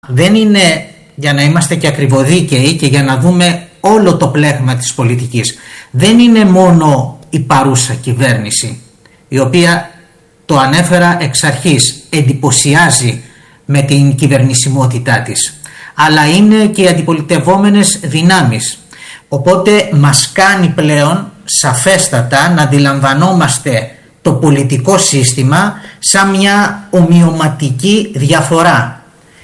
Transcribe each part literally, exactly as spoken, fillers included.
Δεν είναι, για να είμαστε και ακριβοδίκαιοι και για να δούμε όλο το πλέγμα της πολιτικής, δεν είναι μόνο η παρούσα κυβέρνηση, η οποία, το ανέφερα εξ αρχής, εντυπωσιάζει με την κυβερνησιμότητά της, αλλά είναι και οι αντιπολιτευόμενες δυνάμεις. Οπότε μας κάνει πλέον σαφέστατα να αντιλαμβανόμαστε το πολιτικό σύστημα σαν μια ομοιωματική διαφορά.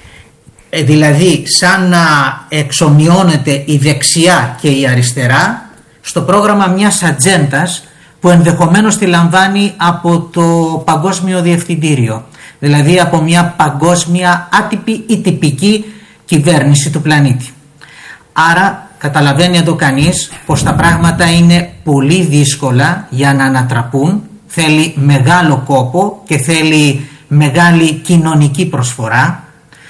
Ε, δηλαδή σαν να εξομοιώνεται η δεξιά και η αριστερά στο πρόγραμμα μιας ατζέντας που ενδεχομένως τη λαμβάνει από το Παγκόσμιο Διευθυντήριο, δηλαδή από μια παγκόσμια άτυπη ή τυπική κυβέρνηση του πλανήτη. Άρα καταλαβαίνει εδώ κανείς πως τα πράγματα είναι πολύ δύσκολα για να ανατραπούν, θέλει μεγάλο κόπο και θέλει μεγάλη κοινωνική προσφορά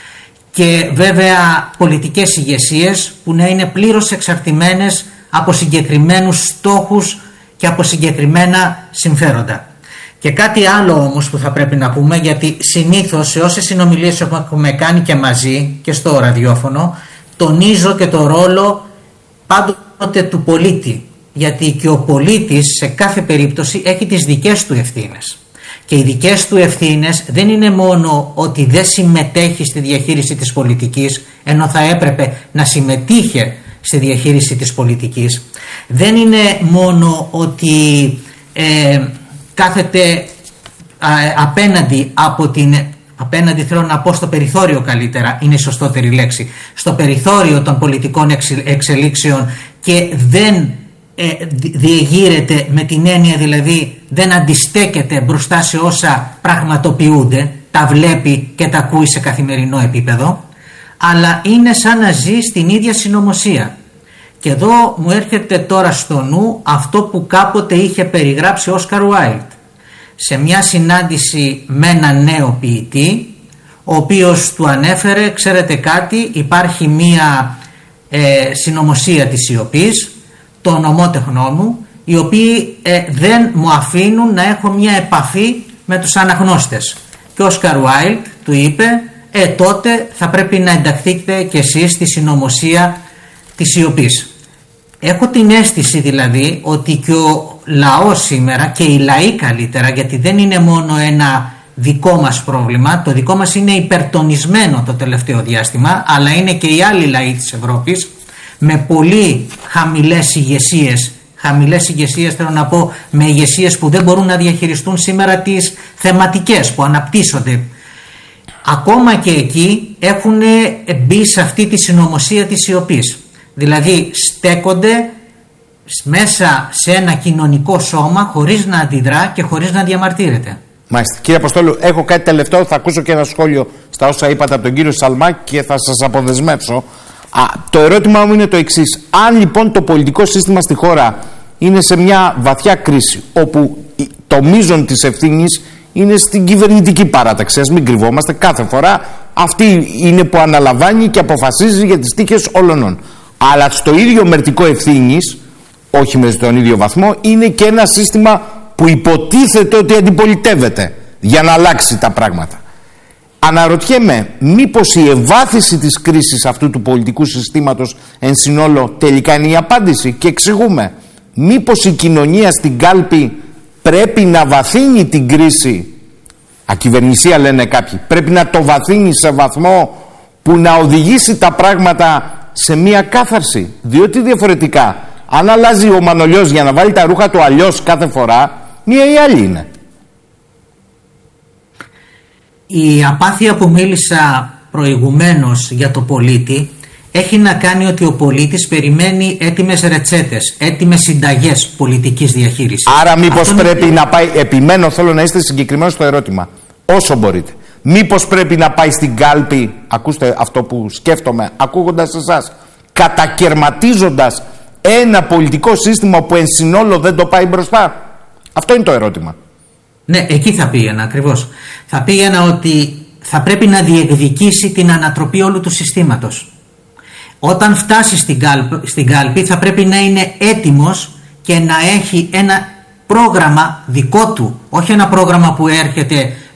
και βέβαια πολιτικές ηγεσίες που να είναι πλήρως εξαρτημένες από συγκεκριμένους στόχους και από συγκεκριμένα συμφέροντα. Και κάτι άλλο όμως που θα πρέπει να πούμε, γιατί συνήθως σε όσες συνομιλίες έχουμε κάνει και μαζί και στο ραδιόφωνο, τονίζω και το ρόλο πάντοτε του πολίτη, γιατί και ο πολίτης σε κάθε περίπτωση έχει τις δικές του ευθύνες. Και οι δικές του ευθύνες δεν είναι μόνο ότι δεν συμμετέχει στη διαχείριση της πολιτικής, ενώ θα έπρεπε να συμμετείχε στη διαχείριση της πολιτικής. Δεν είναι μόνο ότι ε, κάθεται α, απέναντι από την... Απέναντι θέλω να πω στο περιθώριο, καλύτερα είναι η σωστότερη λέξη, στο περιθώριο των πολιτικών εξελίξεων και δεν ε, διεγείρεται με την έννοια, δηλαδή δεν αντιστέκεται μπροστά σε όσα πραγματοποιούνται, τα βλέπει και τα ακούει σε καθημερινό επίπεδο, αλλά είναι σαν να ζει στην ίδια συνωμοσία. Και εδώ μου έρχεται τώρα στο νου αυτό που κάποτε είχε περιγράψει ο Όσκαρ Βάιλντ σε μια συνάντηση με έναν νέο ποιητή, ο οποίος του ανέφερε, ξέρετε κάτι, υπάρχει μια ε, συνωμοσία της σιωπής, το νομότεχνό μου, οι οποίοι ε, δεν μου αφήνουν να έχω μια επαφή με τους αναγνώστες. Και ο Όσκαρ Βάιλντ του είπε, ε τότε θα πρέπει να ενταχθείτε κι εσείς στη συνωμοσία της σιωπής. Έχω την αίσθηση δηλαδή ότι και ο λαός σήμερα και οι λαοί καλύτερα, γιατί δεν είναι μόνο ένα δικό μας πρόβλημα, το δικό μας είναι υπερτονισμένο το τελευταίο διάστημα, αλλά είναι και οι άλλοι λαοί της Ευρώπης με πολύ χαμηλές ηγεσίες, χαμηλές ηγεσίες θέλω να πω, με ηγεσίες που δεν μπορούν να διαχειριστούν σήμερα τις θεματικές που αναπτύσσονται. Ακόμα και εκεί έχουν μπει σε αυτή τη συνωμοσία της σιωπής. Δηλαδή στέκονται μέσα σε ένα κοινωνικό σώμα χωρίς να αντιδρά και χωρίς να διαμαρτύρεται. Μάλιστα. Κύριε Αποστόλου, έχω κάτι τελευταίο. Θα ακούσω και ένα σχόλιο στα όσα είπατε από τον κύριο Σαλμά και θα σας αποδεσμεύσω. Α, το ερώτημά μου είναι το εξής. Αν λοιπόν το πολιτικό σύστημα στη χώρα είναι σε μια βαθιά κρίση, όπου το μείζον της ευθύνης είναι στην κυβερνητική παράταξη, ας μην κρυβόμαστε, κάθε φορά αυτή είναι που αναλαμβάνει και αποφασίζει για τις τύχες όλων. Αλλά στο ίδιο μερτικό ευθύνης, όχι με τον ίδιο βαθμό, είναι και ένα σύστημα που υποτίθεται ότι αντιπολιτεύεται για να αλλάξει τα πράγματα. Αναρωτιέμαι, μήπως η ευάθυνση της κρίσης αυτού του πολιτικού συστήματος εν συνόλο τελικά είναι η απάντηση, και εξηγούμε. Μήπως η κοινωνία στην κάλπη πρέπει να βαθύνει την κρίση, ακυβερνησία λένε κάποιοι, πρέπει να το βαθύνει σε βαθμό που να οδηγήσει τα πράγματα σε μία κάθαρση, διότι διαφορετικά αν αλλάζει ο Μανολιός για να βάλει τα ρούχα του αλλιώς κάθε φορά, μία ή άλλη είναι. Η απάθεια που μίλησα προηγουμένως για το πολίτη έχει να κάνει ότι ο πολίτης περιμένει έτοιμες ρετσέτες, έτοιμες συνταγές πολιτικής διαχείρισης. Άρα μήπως Αυτό πρέπει είναι... να πάει, επιμένω, θέλω να είστε συγκεκριμένος στο ερώτημα, όσο μπορείτε. Μήπως πρέπει να πάει στην κάλπη, ακούστε αυτό που σκέφτομαι ακούγοντας εσάς, κατακερματίζοντας ένα πολιτικό σύστημα που εν συνόλο δεν το πάει μπροστά. Αυτό είναι το ερώτημα. Ναι, εκεί θα πήγαινα ακριβώς. Θα πήγαινα ότι θα πρέπει να διεκδικήσει την ανατροπή όλου του συστήματος. Όταν φτάσει στην κάλπη, στην κάλπη θα πρέπει να είναι έτοιμος και να έχει ένα πρόγραμμα δικό του, όχι ένα πρόγραμμα που έρχεται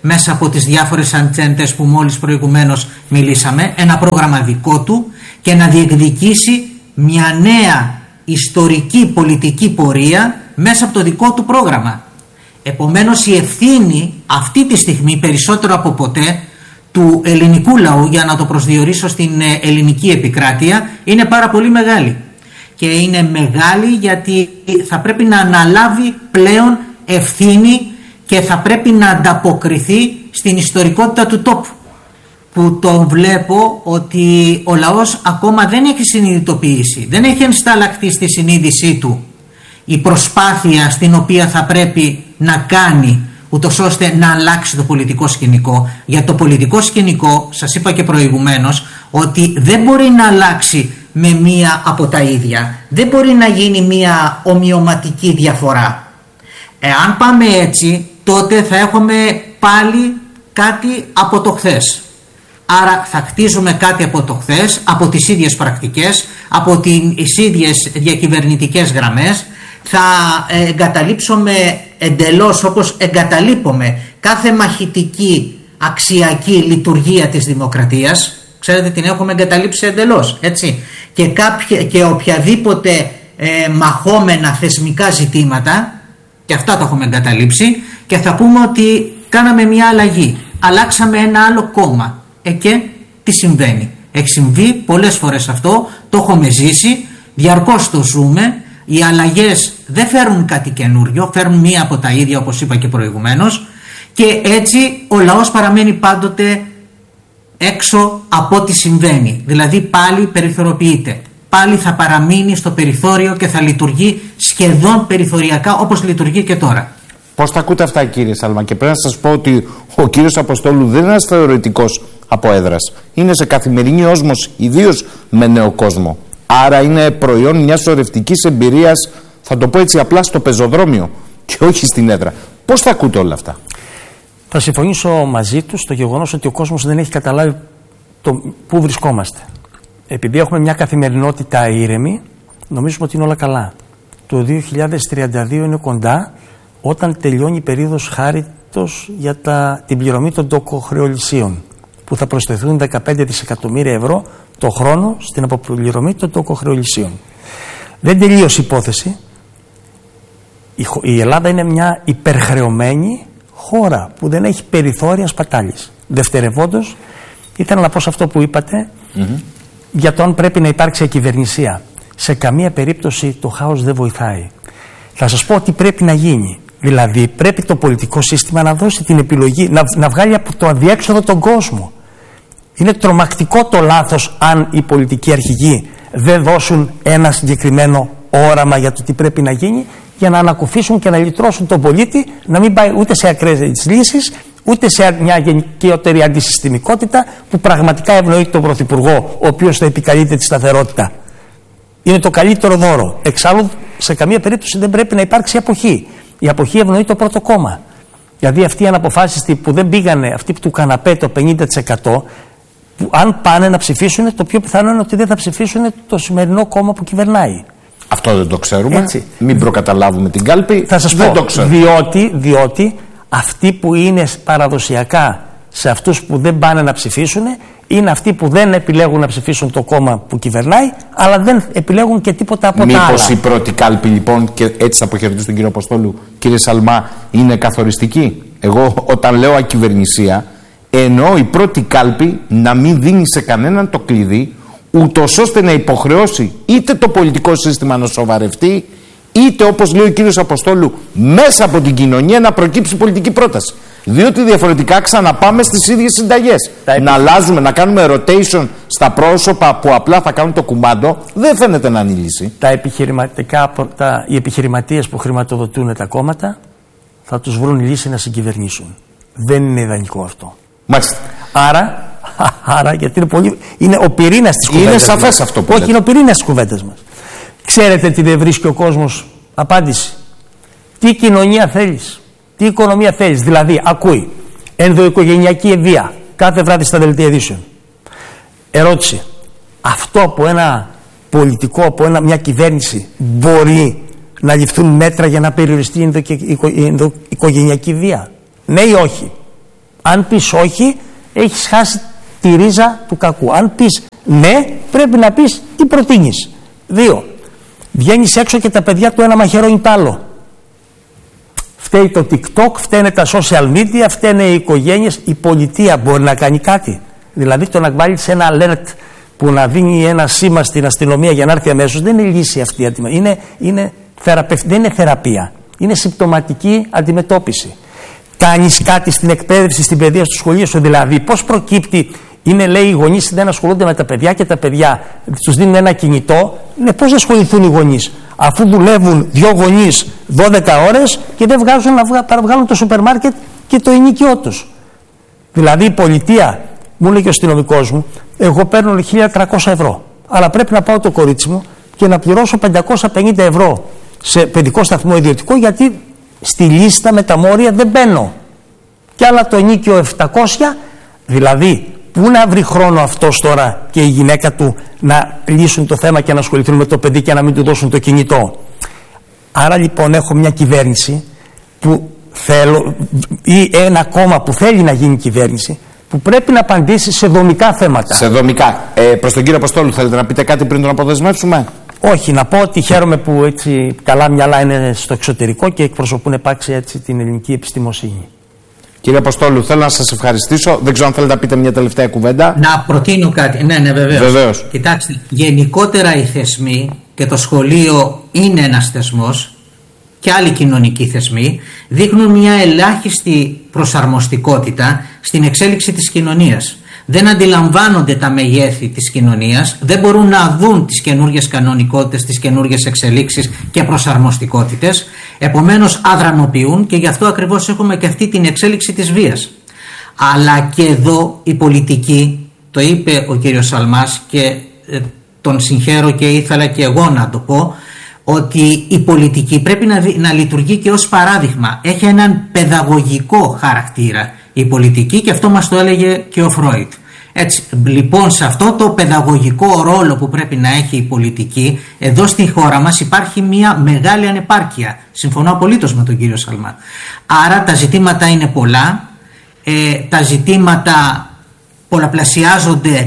μέσα από τις διάφορες ατζέντες που μόλις προηγουμένως μιλήσαμε, ένα πρόγραμμα δικό του και να διεκδικήσει μια νέα ιστορική πολιτική πορεία μέσα από το δικό του πρόγραμμα. Επομένως η ευθύνη αυτή τη στιγμή περισσότερο από ποτέ του ελληνικού λαού, για να το προσδιορίσω στην ελληνική επικράτεια, είναι πάρα πολύ μεγάλη. Και είναι μεγάλη γιατί θα πρέπει να αναλάβει πλέον ευθύνη και θα πρέπει να ανταποκριθεί στην ιστορικότητα του τόπου, που τον βλέπω ότι ο λαός ακόμα δεν έχει συνειδητοποιήσει, δεν έχει ενσταλλαχθεί στη συνείδησή του η προσπάθεια στην οποία θα πρέπει να κάνει ούτως ώστε να αλλάξει το πολιτικό σκηνικό. Για το πολιτικό σκηνικό, σας είπα και προηγουμένως, ότι δεν μπορεί να αλλάξει με μία από τα ίδια, δεν μπορεί να γίνει μία ομοιωματική διαφορά. Εάν πάμε έτσι, τότε θα έχουμε πάλι κάτι από το χθες. Άρα θα χτίζουμε κάτι από το χθες, από τις ίδιες πρακτικές, από τις ίδιες διακυβερνητικές γραμμές. Θα εγκαταλείψουμε εντελώς, όπως εγκαταλείπουμε κάθε μαχητική αξιακή λειτουργία της δημοκρατίας. Ξέρετε, την έχουμε εγκαταλείψει εντελώς, έτσι. Και, κάποια, και οποιαδήποτε ε, μαχόμενα θεσμικά ζητήματα, και αυτά τα έχουμε εγκαταλείψει, και θα πούμε ότι κάναμε μια αλλαγή, αλλάξαμε ένα άλλο κόμμα. Ε, και τι συμβαίνει? Έχει συμβεί πολλές φορές αυτό, το έχουμε ζήσει, διαρκώς το ζούμε. Οι αλλαγές δεν φέρουν κάτι καινούριο, φέρνουν μία από τα ίδια, όπως είπα και προηγουμένως, και έτσι ο λαός παραμένει πάντοτε έξω από ό,τι συμβαίνει. Δηλαδή πάλι περιθωριοποιείται, πάλι θα παραμείνει στο περιθώριο και θα λειτουργεί σχεδόν περιθωριακά όπως λειτουργεί και τώρα. Πώς τα ακούτε αυτά, κύριε Σάλμα? Και πρέπει να σας πω ότι ο κύριος Αποστόλου δεν είναι ένας θεωρητικός από έδρας. Είναι σε καθημερινή όσμωση, ιδίως με νέο κόσμο. Άρα είναι προϊόν μιας σωρευτικής εμπειρίας, θα το πω έτσι απλά, στο πεζοδρόμιο και όχι στην έδρα. Πώς τα ακούτε όλα αυτά? Θα συμφωνήσω μαζί του στο γεγονός ότι ο κόσμος δεν έχει καταλάβει το πού βρισκόμαστε. Επειδή έχουμε μια καθημερινότητα ήρεμη, νομίζουμε ότι είναι όλα καλά. Το δύο χιλιάδες τριάντα δύο είναι κοντά, όταν τελειώνει η περίοδος χάριτος για τα, την πληρωμή των τοκοχρεωλησίων, που θα προσθεθούν δεκαπέντε δισεκατομμύρια ευρώ το χρόνο στην αποπληρωμή των τοκοχρεωλησίων. Δεν τελείωσε η υπόθεση. Η, η Ελλάδα είναι μια υπερχρεωμένη χώρα που δεν έχει περιθώρια σπατάλης. Δευτερευόντως, ήθελα να πω σε αυτό που είπατε, mm-hmm. για το αν πρέπει να υπάρξει ακυβερνησία. Σε καμία περίπτωση το χάος δεν βοηθάει. Θα σας πω τι πρέπει να γίνει. Δηλαδή πρέπει το πολιτικό σύστημα να δώσει την επιλογή, να, να βγάλει από το αδιέξοδο τον κόσμο. Είναι τρομακτικό το λάθος αν οι πολιτικοί αρχηγοί δεν δώσουν ένα συγκεκριμένο όραμα για το τι πρέπει να γίνει, για να ανακουφίσουν και να λυτρώσουν τον πολίτη, να μην πάει ούτε σε ακραίες λύσεις, ούτε σε μια γενικότερη αντισυστημικότητα που πραγματικά ευνοεί τον Πρωθυπουργό, ο οποίος θα επικαλείται τη σταθερότητα. Είναι το καλύτερο δώρο. Εξάλλου, σε καμία περίπτωση δεν πρέπει να υπάρξει αποχή. Η αποχή ευνοεί το πρώτο κόμμα. Δηλαδή, αυτοί οι αναποφάσιστοι που δεν πήγανε, αυτοί του καναπέ το πενήντα τοις εκατό, που αν πάνε να ψηφίσουν, το πιο πιθανό είναι ότι δεν θα ψηφίσουν το σημερινό κόμμα που κυβερνάει. Αυτό δεν το ξέρουμε. Έτσι. Μην προκαταλάβουμε την κάλπη. Θα σας δεν πω, το ξέρουμε. Διότι, διότι αυτοί που είναι παραδοσιακά σε αυτούς που δεν πάνε να ψηφίσουν είναι αυτοί που δεν επιλέγουν να ψηφίσουν το κόμμα που κυβερνάει, αλλά δεν επιλέγουν και τίποτα από Μήπως τα άλλα. Μήπως η πρώτη κάλπη, λοιπόν, και έτσι θα αποχαιρετήσω τον κύριο Αποστόλου, κύριε Σαλμά, είναι καθοριστική? Εγώ όταν λέω ακυβερνησία, εννοώ η πρώτη κάλπη να μην δίνει σε κανέναν το κλειδί, ούτως ώστε να υποχρεώσει είτε το πολιτικό σύστημα να σοβαρευτεί, είτε, όπως λέει ο κύριος Αποστόλου, μέσα από την κοινωνία να προκύψει πολιτική πρόταση. Διότι διαφορετικά ξαναπάμε στις ίδιες συνταγές. Να επι... αλλάζουμε, να κάνουμε rotation στα πρόσωπα που απλά θα κάνουν το κουμάντο, δεν φαίνεται να είναι η λύση. Τα επιχειρηματικά, τα, οι επιχειρηματίες που χρηματοδοτούν τα κόμματα θα τους βρουν λύση να συγκυβερνήσουν. Δεν είναι ιδανικό αυτό. Μάλιστα. Άρα, άρα γιατί είναι, πολύ, είναι ο πυρήνας της κουβέντας. Είναι σαφές μας. Αυτό που Όχι, λέτε. είναι ο πυρήνας της κουβέντας μας. Ξέρετε τι δεν βρίσκει ο κόσμος? Απάντηση. Τι κοινωνία θέλεις? Τι οικονομία θέλεις? Δηλαδή, ακούει ενδοοικογενειακή βία κάθε βράδυ στα δελτία ειδήσεων. Ερώτηση. Αυτό από ένα πολιτικό, από ένα, μια κυβέρνηση μπορεί να ληφθούν μέτρα για να περιοριστεί η ενδοοικογενειακή βία? Ναι ή όχι? Αν πεις όχι, έχεις χάσει τη ρίζα του κακού. Αν πεις ναι, πρέπει να πεις τι προτείνεις. Δύο, βγαίνεις έξω και τα παιδιά του ένα μαχαιρώνει τ' άλλο. Φταίει το TikTok, φταίνε τα social media, φταίνε οι οικογένειες. Η πολιτεία μπορεί να κάνει κάτι? Δηλαδή το να βάλεις ένα alert που να δίνει ένα σήμα στην αστυνομία για να έρθει αμέσως δεν είναι λύση αυτή. Είναι, είναι θεραπευ... Δεν είναι θεραπεία. Είναι συμπτωματική αντιμετώπιση. Κάνεις κάτι στην εκπαίδευση, στην παιδεία, στο σχολείο σου? Δηλαδή πώς προκύπτει? Είναι, λέει, οι γονείς δεν ασχολούνται με τα παιδιά και τα παιδιά τους δίνουν ένα κινητό. Είναι πώς να ασχοληθούν οι γονείς, αφού δουλεύουν δύο γονείς δώδεκα ώρες και δεν βγάζουν να παραβγάλουν το σούπερ μάρκετ και το ενοίκιό τους. Δηλαδή η πολιτεία, μου λέει και ο αστυνομικός μου, εγώ παίρνω χίλια τριακόσια ευρώ, αλλά πρέπει να πάω το κορίτσι μου και να πληρώσω πεντακόσια πενήντα ευρώ σε παιδικό σταθμό ιδιωτικό, γιατί στη λίστα με τα μόρια δεν μπαίνω. Και άλλα το ενοίκιο επτακόσια. Δηλαδή πού να βρει χρόνο αυτός τώρα και η γυναίκα του να λύσουν το θέμα και να ασχοληθούν με το παιδί και να μην του δώσουν το κινητό? Άρα λοιπόν έχω μια κυβέρνηση που θέλω, ή ένα κόμμα που θέλει να γίνει κυβέρνηση, που πρέπει να απαντήσει σε δομικά θέματα. Σε δομικά. Ε, προς τον κύριο Αποστόλου θέλετε να πείτε κάτι πριν τον αποδεσμεύσουμε? Όχι, να πω ότι χαίρομαι που έτσι καλά μυαλά είναι στο εξωτερικό και εκπροσωπούν επάξια έτσι την ελληνική επιστημοσύνη. Κύριε Αποστόλου, θέλω να σας ευχαριστήσω. Δεν ξέρω αν θέλετε να πείτε μια τελευταία κουβέντα. Να προτείνω κάτι. Ναι, ναι, βεβαίως. Βεβαίως. Κοιτάξτε, γενικότερα οι θεσμοί, και το σχολείο είναι ένας θεσμός, και άλλοι κοινωνικοί θεσμοί, δείχνουν μια ελάχιστη προσαρμοστικότητα στην εξέλιξη της κοινωνίας. Δεν αντιλαμβάνονται τα μεγέθη της κοινωνίας, δεν μπορούν να δουν τις καινούργιες κανονικότητες, τις καινούργιες εξελίξεις και προσαρμοστικότητες, επομένως αδρανοποιούν, και γι' αυτό ακριβώς έχουμε και αυτή την εξέλιξη της βίας. Αλλά και εδώ η πολιτική, το είπε ο κύριος Σαλμάς και ε, τον συγχαίρω και ήθελα και εγώ να το πω, ότι η πολιτική πρέπει να, δι, να λειτουργεί και ως παράδειγμα. Έχει έναν παιδαγωγικό χαρακτήρα η πολιτική, και αυτό μας το έλεγε και ο Φρόιτ. Έτσι, λοιπόν, σε αυτό το παιδαγωγικό ρόλο που πρέπει να έχει η πολιτική, εδώ στη χώρα μας υπάρχει μια μεγάλη ανεπάρκεια. Συμφωνώ απολύτως με τον κύριο Σαλμά. Άρα τα ζητήματα είναι πολλά, ε, τα ζητήματα πολλαπλασιάζονται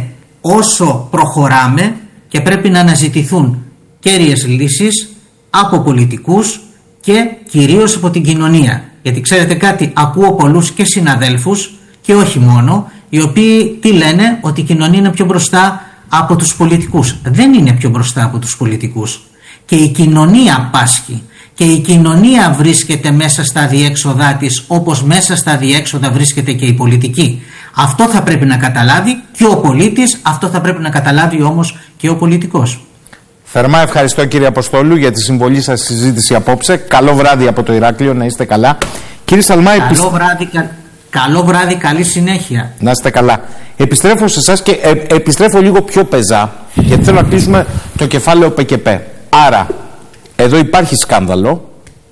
όσο προχωράμε και πρέπει να αναζητηθούν κέρυες λύσεις από πολιτικούς και κυρίως από την κοινωνία. Γιατί ξέρετε κάτι, ακούω πολλούς και συναδέλφους και όχι μόνο, οι οποίοι τι λένε? Ότι η κοινωνία είναι πιο μπροστά από τους πολιτικούς. Δεν είναι πιο μπροστά από τους πολιτικούς. Και η κοινωνία πάσχει. Και η κοινωνία βρίσκεται μέσα στα διέξοδά της, όπως μέσα στα διέξοδα βρίσκεται και η πολιτική. Αυτό θα πρέπει να καταλάβει και ο πολίτης, αυτό θα πρέπει να καταλάβει όμως και ο πολιτικός. Θερμά ευχαριστώ κύριε Αποστόλου για τη συμβολή σας στη συζήτηση απόψε. Καλό βράδυ από το Ηράκλειο, να είστε καλά. Κύριε Σαλμά, καλό, επισ... βράδυ, κα... καλό βράδυ, καλή συνέχεια. Να είστε καλά. Επιστρέφω σε εσάς και ε, επιστρέφω λίγο πιο πεζά, γιατί θέλω να κλείσουμε το κεφάλαιο ΠΚΠ. Άρα, εδώ υπάρχει σκάνδαλο,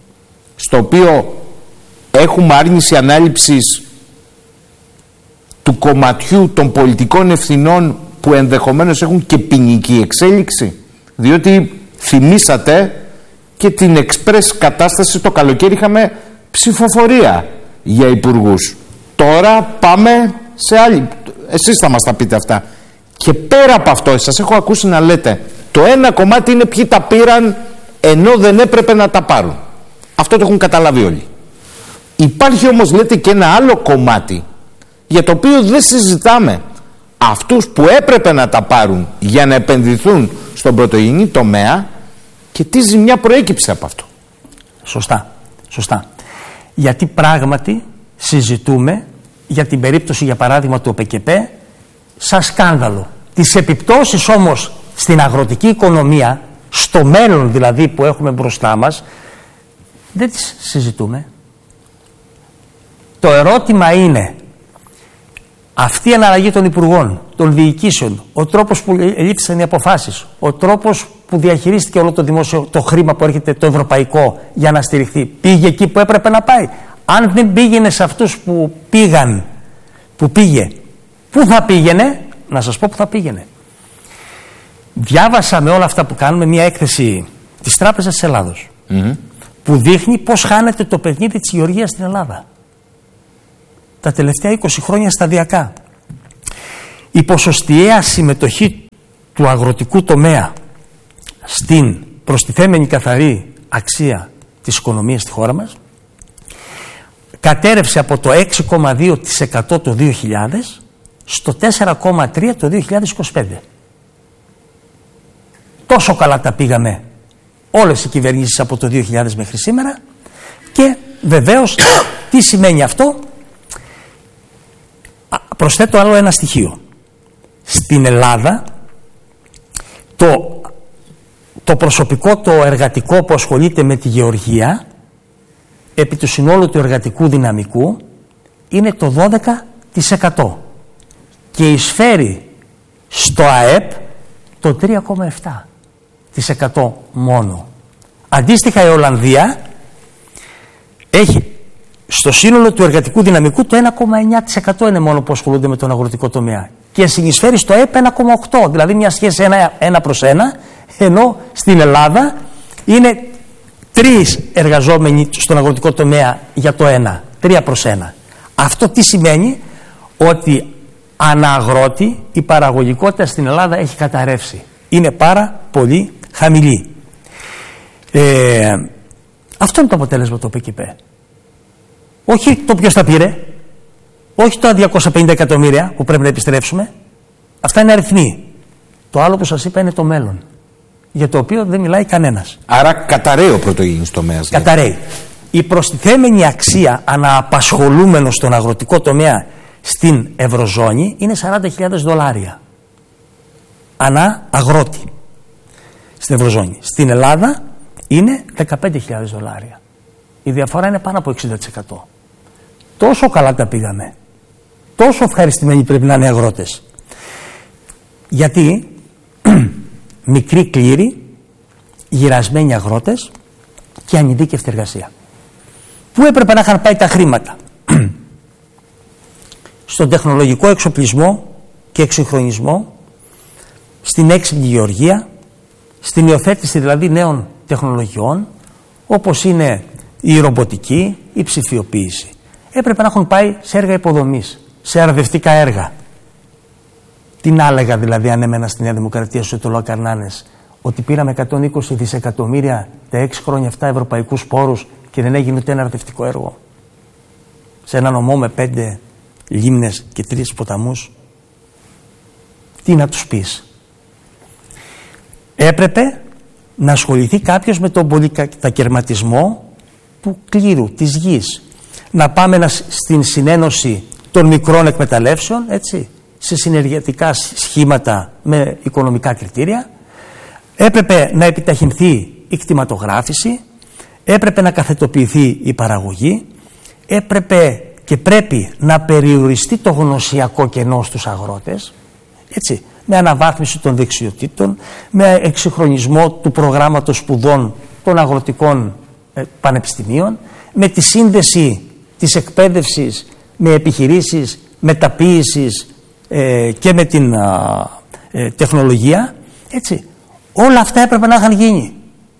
στο οποίο έχουμε άρνηση ανάληψης του κομματιού των πολιτικών ευθυνών που ενδεχομένως έχουν και ποινική εξέλιξη. Διότι θυμήσατε και την εξπρές κατάσταση το καλοκαίρι, είχαμε ψηφοφορία για υπουργούς. Τώρα πάμε σε άλλη. Εσείς θα μας τα πείτε αυτά. Και πέρα από αυτό, σας έχω ακούσει να λέτε, το ένα κομμάτι είναι ποιοι τα πήραν ενώ δεν έπρεπε να τα πάρουν. Αυτό το έχουν καταλάβει όλοι. Υπάρχει όμως, λέτε, και ένα άλλο κομμάτι για το οποίο δεν συζητάμε. Αυτούς που έπρεπε να τα πάρουν για να επενδυθούν στον πρωτογενή τομέα, και τι ζημιά προέκυψε από αυτό. Σωστά, σωστά. Γιατί πράγματι συζητούμε για την περίπτωση, για παράδειγμα, του ΟΠΕΚΕΠ σαν σκάνδαλο. Τις επιπτώσεις όμως στην αγροτική οικονομία, στο μέλλον δηλαδή που έχουμε μπροστά μας, δεν τις συζητούμε. Το ερώτημα είναι αυτή η αναλλαγή των υπουργών, των διοικήσεων, ο τρόπος που λήφθησαν οι αποφάσεις, ο τρόπος που διαχειρίστηκε όλο το δημόσιο, το χρήμα που έρχεται το ευρωπαϊκό για να στηριχθεί, πήγε εκεί που έπρεπε να πάει? Αν δεν πήγαινε σε αυτούς που πήγαν, που πήγε, πού θα πήγαινε? Να σας πω που θα πήγαινε. Διάβασα με όλα αυτά που κάνουμε μια έκθεση της Τράπεζας της Ελλάδος, mm-hmm. που δείχνει πώς χάνεται το παιχνίδι της γεωργίας στην Ελλάδα. τα τελευταία είκοσι χρόνια σταδιακά. Η ποσοστιαία συμμετοχή του αγροτικού τομέα στην προστιθέμενη καθαρή αξία της οικονομίας στη χώρα μας κατέρευσε από το έξι κόμμα δύο τοις εκατό το δύο χιλιάδες στο τέσσερα κόμμα τρία τοις εκατό το δύο χιλιάδες είκοσι πέντε. Τόσο καλά τα πήγαμε όλες οι κυβερνήσεις από το δύο χιλιάδες μέχρι σήμερα. Και βεβαίως τι σημαίνει αυτό? Προσθέτω άλλο ένα στοιχείο. Στην Ελλάδα το, το προσωπικό, το εργατικό που ασχολείται με τη γεωργία επί του συνόλου του εργατικού δυναμικού είναι το δώδεκα τοις εκατό και εισφέρει στο ΑΕΠ το τρία κόμμα επτά τοις εκατό μόνο. Αντίστοιχα η Ολλανδία έχει στο σύνολο του εργατικού δυναμικού το ένα κόμμα εννιά τοις εκατό είναι μόνο που ασχολούνται με τον αγροτικό τομέα και συνεισφέρει στο ΑΕΠ ένα κόμμα οκτώ τοις εκατό, δηλαδή μια σχέση ένα, ένα προς ένα, ενώ στην Ελλάδα είναι τρεις εργαζόμενοι στον αγροτικό τομέα για το ένα, τρία προς ένα. Αυτό τι σημαίνει? Ότι αναγρότη η παραγωγικότητα στην Ελλάδα έχει καταρρεύσει. Είναι πάρα πολύ χαμηλή. Ε, αυτό είναι το αποτέλεσμα του ΟΠΕΚΙΠ. Όχι το ποιος τα πήρε, όχι τα διακόσια πενήντα εκατομμύρια που πρέπει να επιστρέψουμε. Αυτά είναι αριθμοί. Το άλλο που σας είπα είναι το μέλλον, για το οποίο δεν μιλάει κανένας. Άρα καταραίει ο πρωτογενής τομέας. Καταραίει. Η προστιθέμενη αξία ανααπασχολούμενο στον αγροτικό τομέα στην Ευρωζώνη είναι σαράντα χιλιάδες δολάρια ανά αγρότη στην Ευρωζώνη. Στην Ελλάδα είναι δεκαπέντε χιλιάδες δολάρια. Η διαφορά είναι πάνω από εξήντα τοις εκατό. Τόσο καλά τα πήγαμε. Τόσο ευχαριστημένοι πρέπει να είναι οι αγρότες. Γιατί μικροί κλήροι, γυρασμένοι αγρότες και ανειδίκευτη εργασία. Πού έπρεπε να είχαν πάει τα χρήματα? Στον τεχνολογικό εξοπλισμό και εξυγχρονισμό, στην έξυπνη γεωργία, στην υιοθέτηση δηλαδή νέων τεχνολογιών, όπως είναι η ρομποτική, η ψηφιοποίηση. Έπρεπε να έχουν πάει σε έργα υποδομής, σε αρδευτικά έργα. Τι να έλεγα δηλαδή αν έμενα στη Νέα Δημοκρατία στο Ετωλό Καρνάνες, ότι πήραμε εκατόν είκοσι δισεκατομμύρια τα έξι χρόνια αυτά ευρωπαϊκούς πόρους και δεν έγινε ούτε ένα αρδευτικό έργο? Σε ένα νομό με πέντε λίμνες και τρεις ποταμούς. Τι να τους πεις? Έπρεπε να ασχοληθεί κάποιος με τον πολυκατακαιρματισμό του κλήρου, της γης. Να πάμε να, στην συνένωση των μικρών εκμεταλλεύσεων, έτσι, σε συνεργατικά σχήματα με οικονομικά κριτήρια. Έπρεπε να επιταχυνθεί η κτηματογράφηση, έπρεπε να καθετοποιηθεί η παραγωγή, έπρεπε και πρέπει να περιοριστεί το γνωσιακό κενό στους αγρότες, έτσι, με αναβάθμιση των δεξιοτήτων, με εξυγχρονισμό του προγράμματος σπουδών των αγροτικών ε, πανεπιστημίων, με τη σύνδεση της εκπαίδευσης με επιχειρήσεις μεταποίησης ε, και με την α, ε, τεχνολογία, έτσι. Όλα αυτά έπρεπε να είχαν γίνει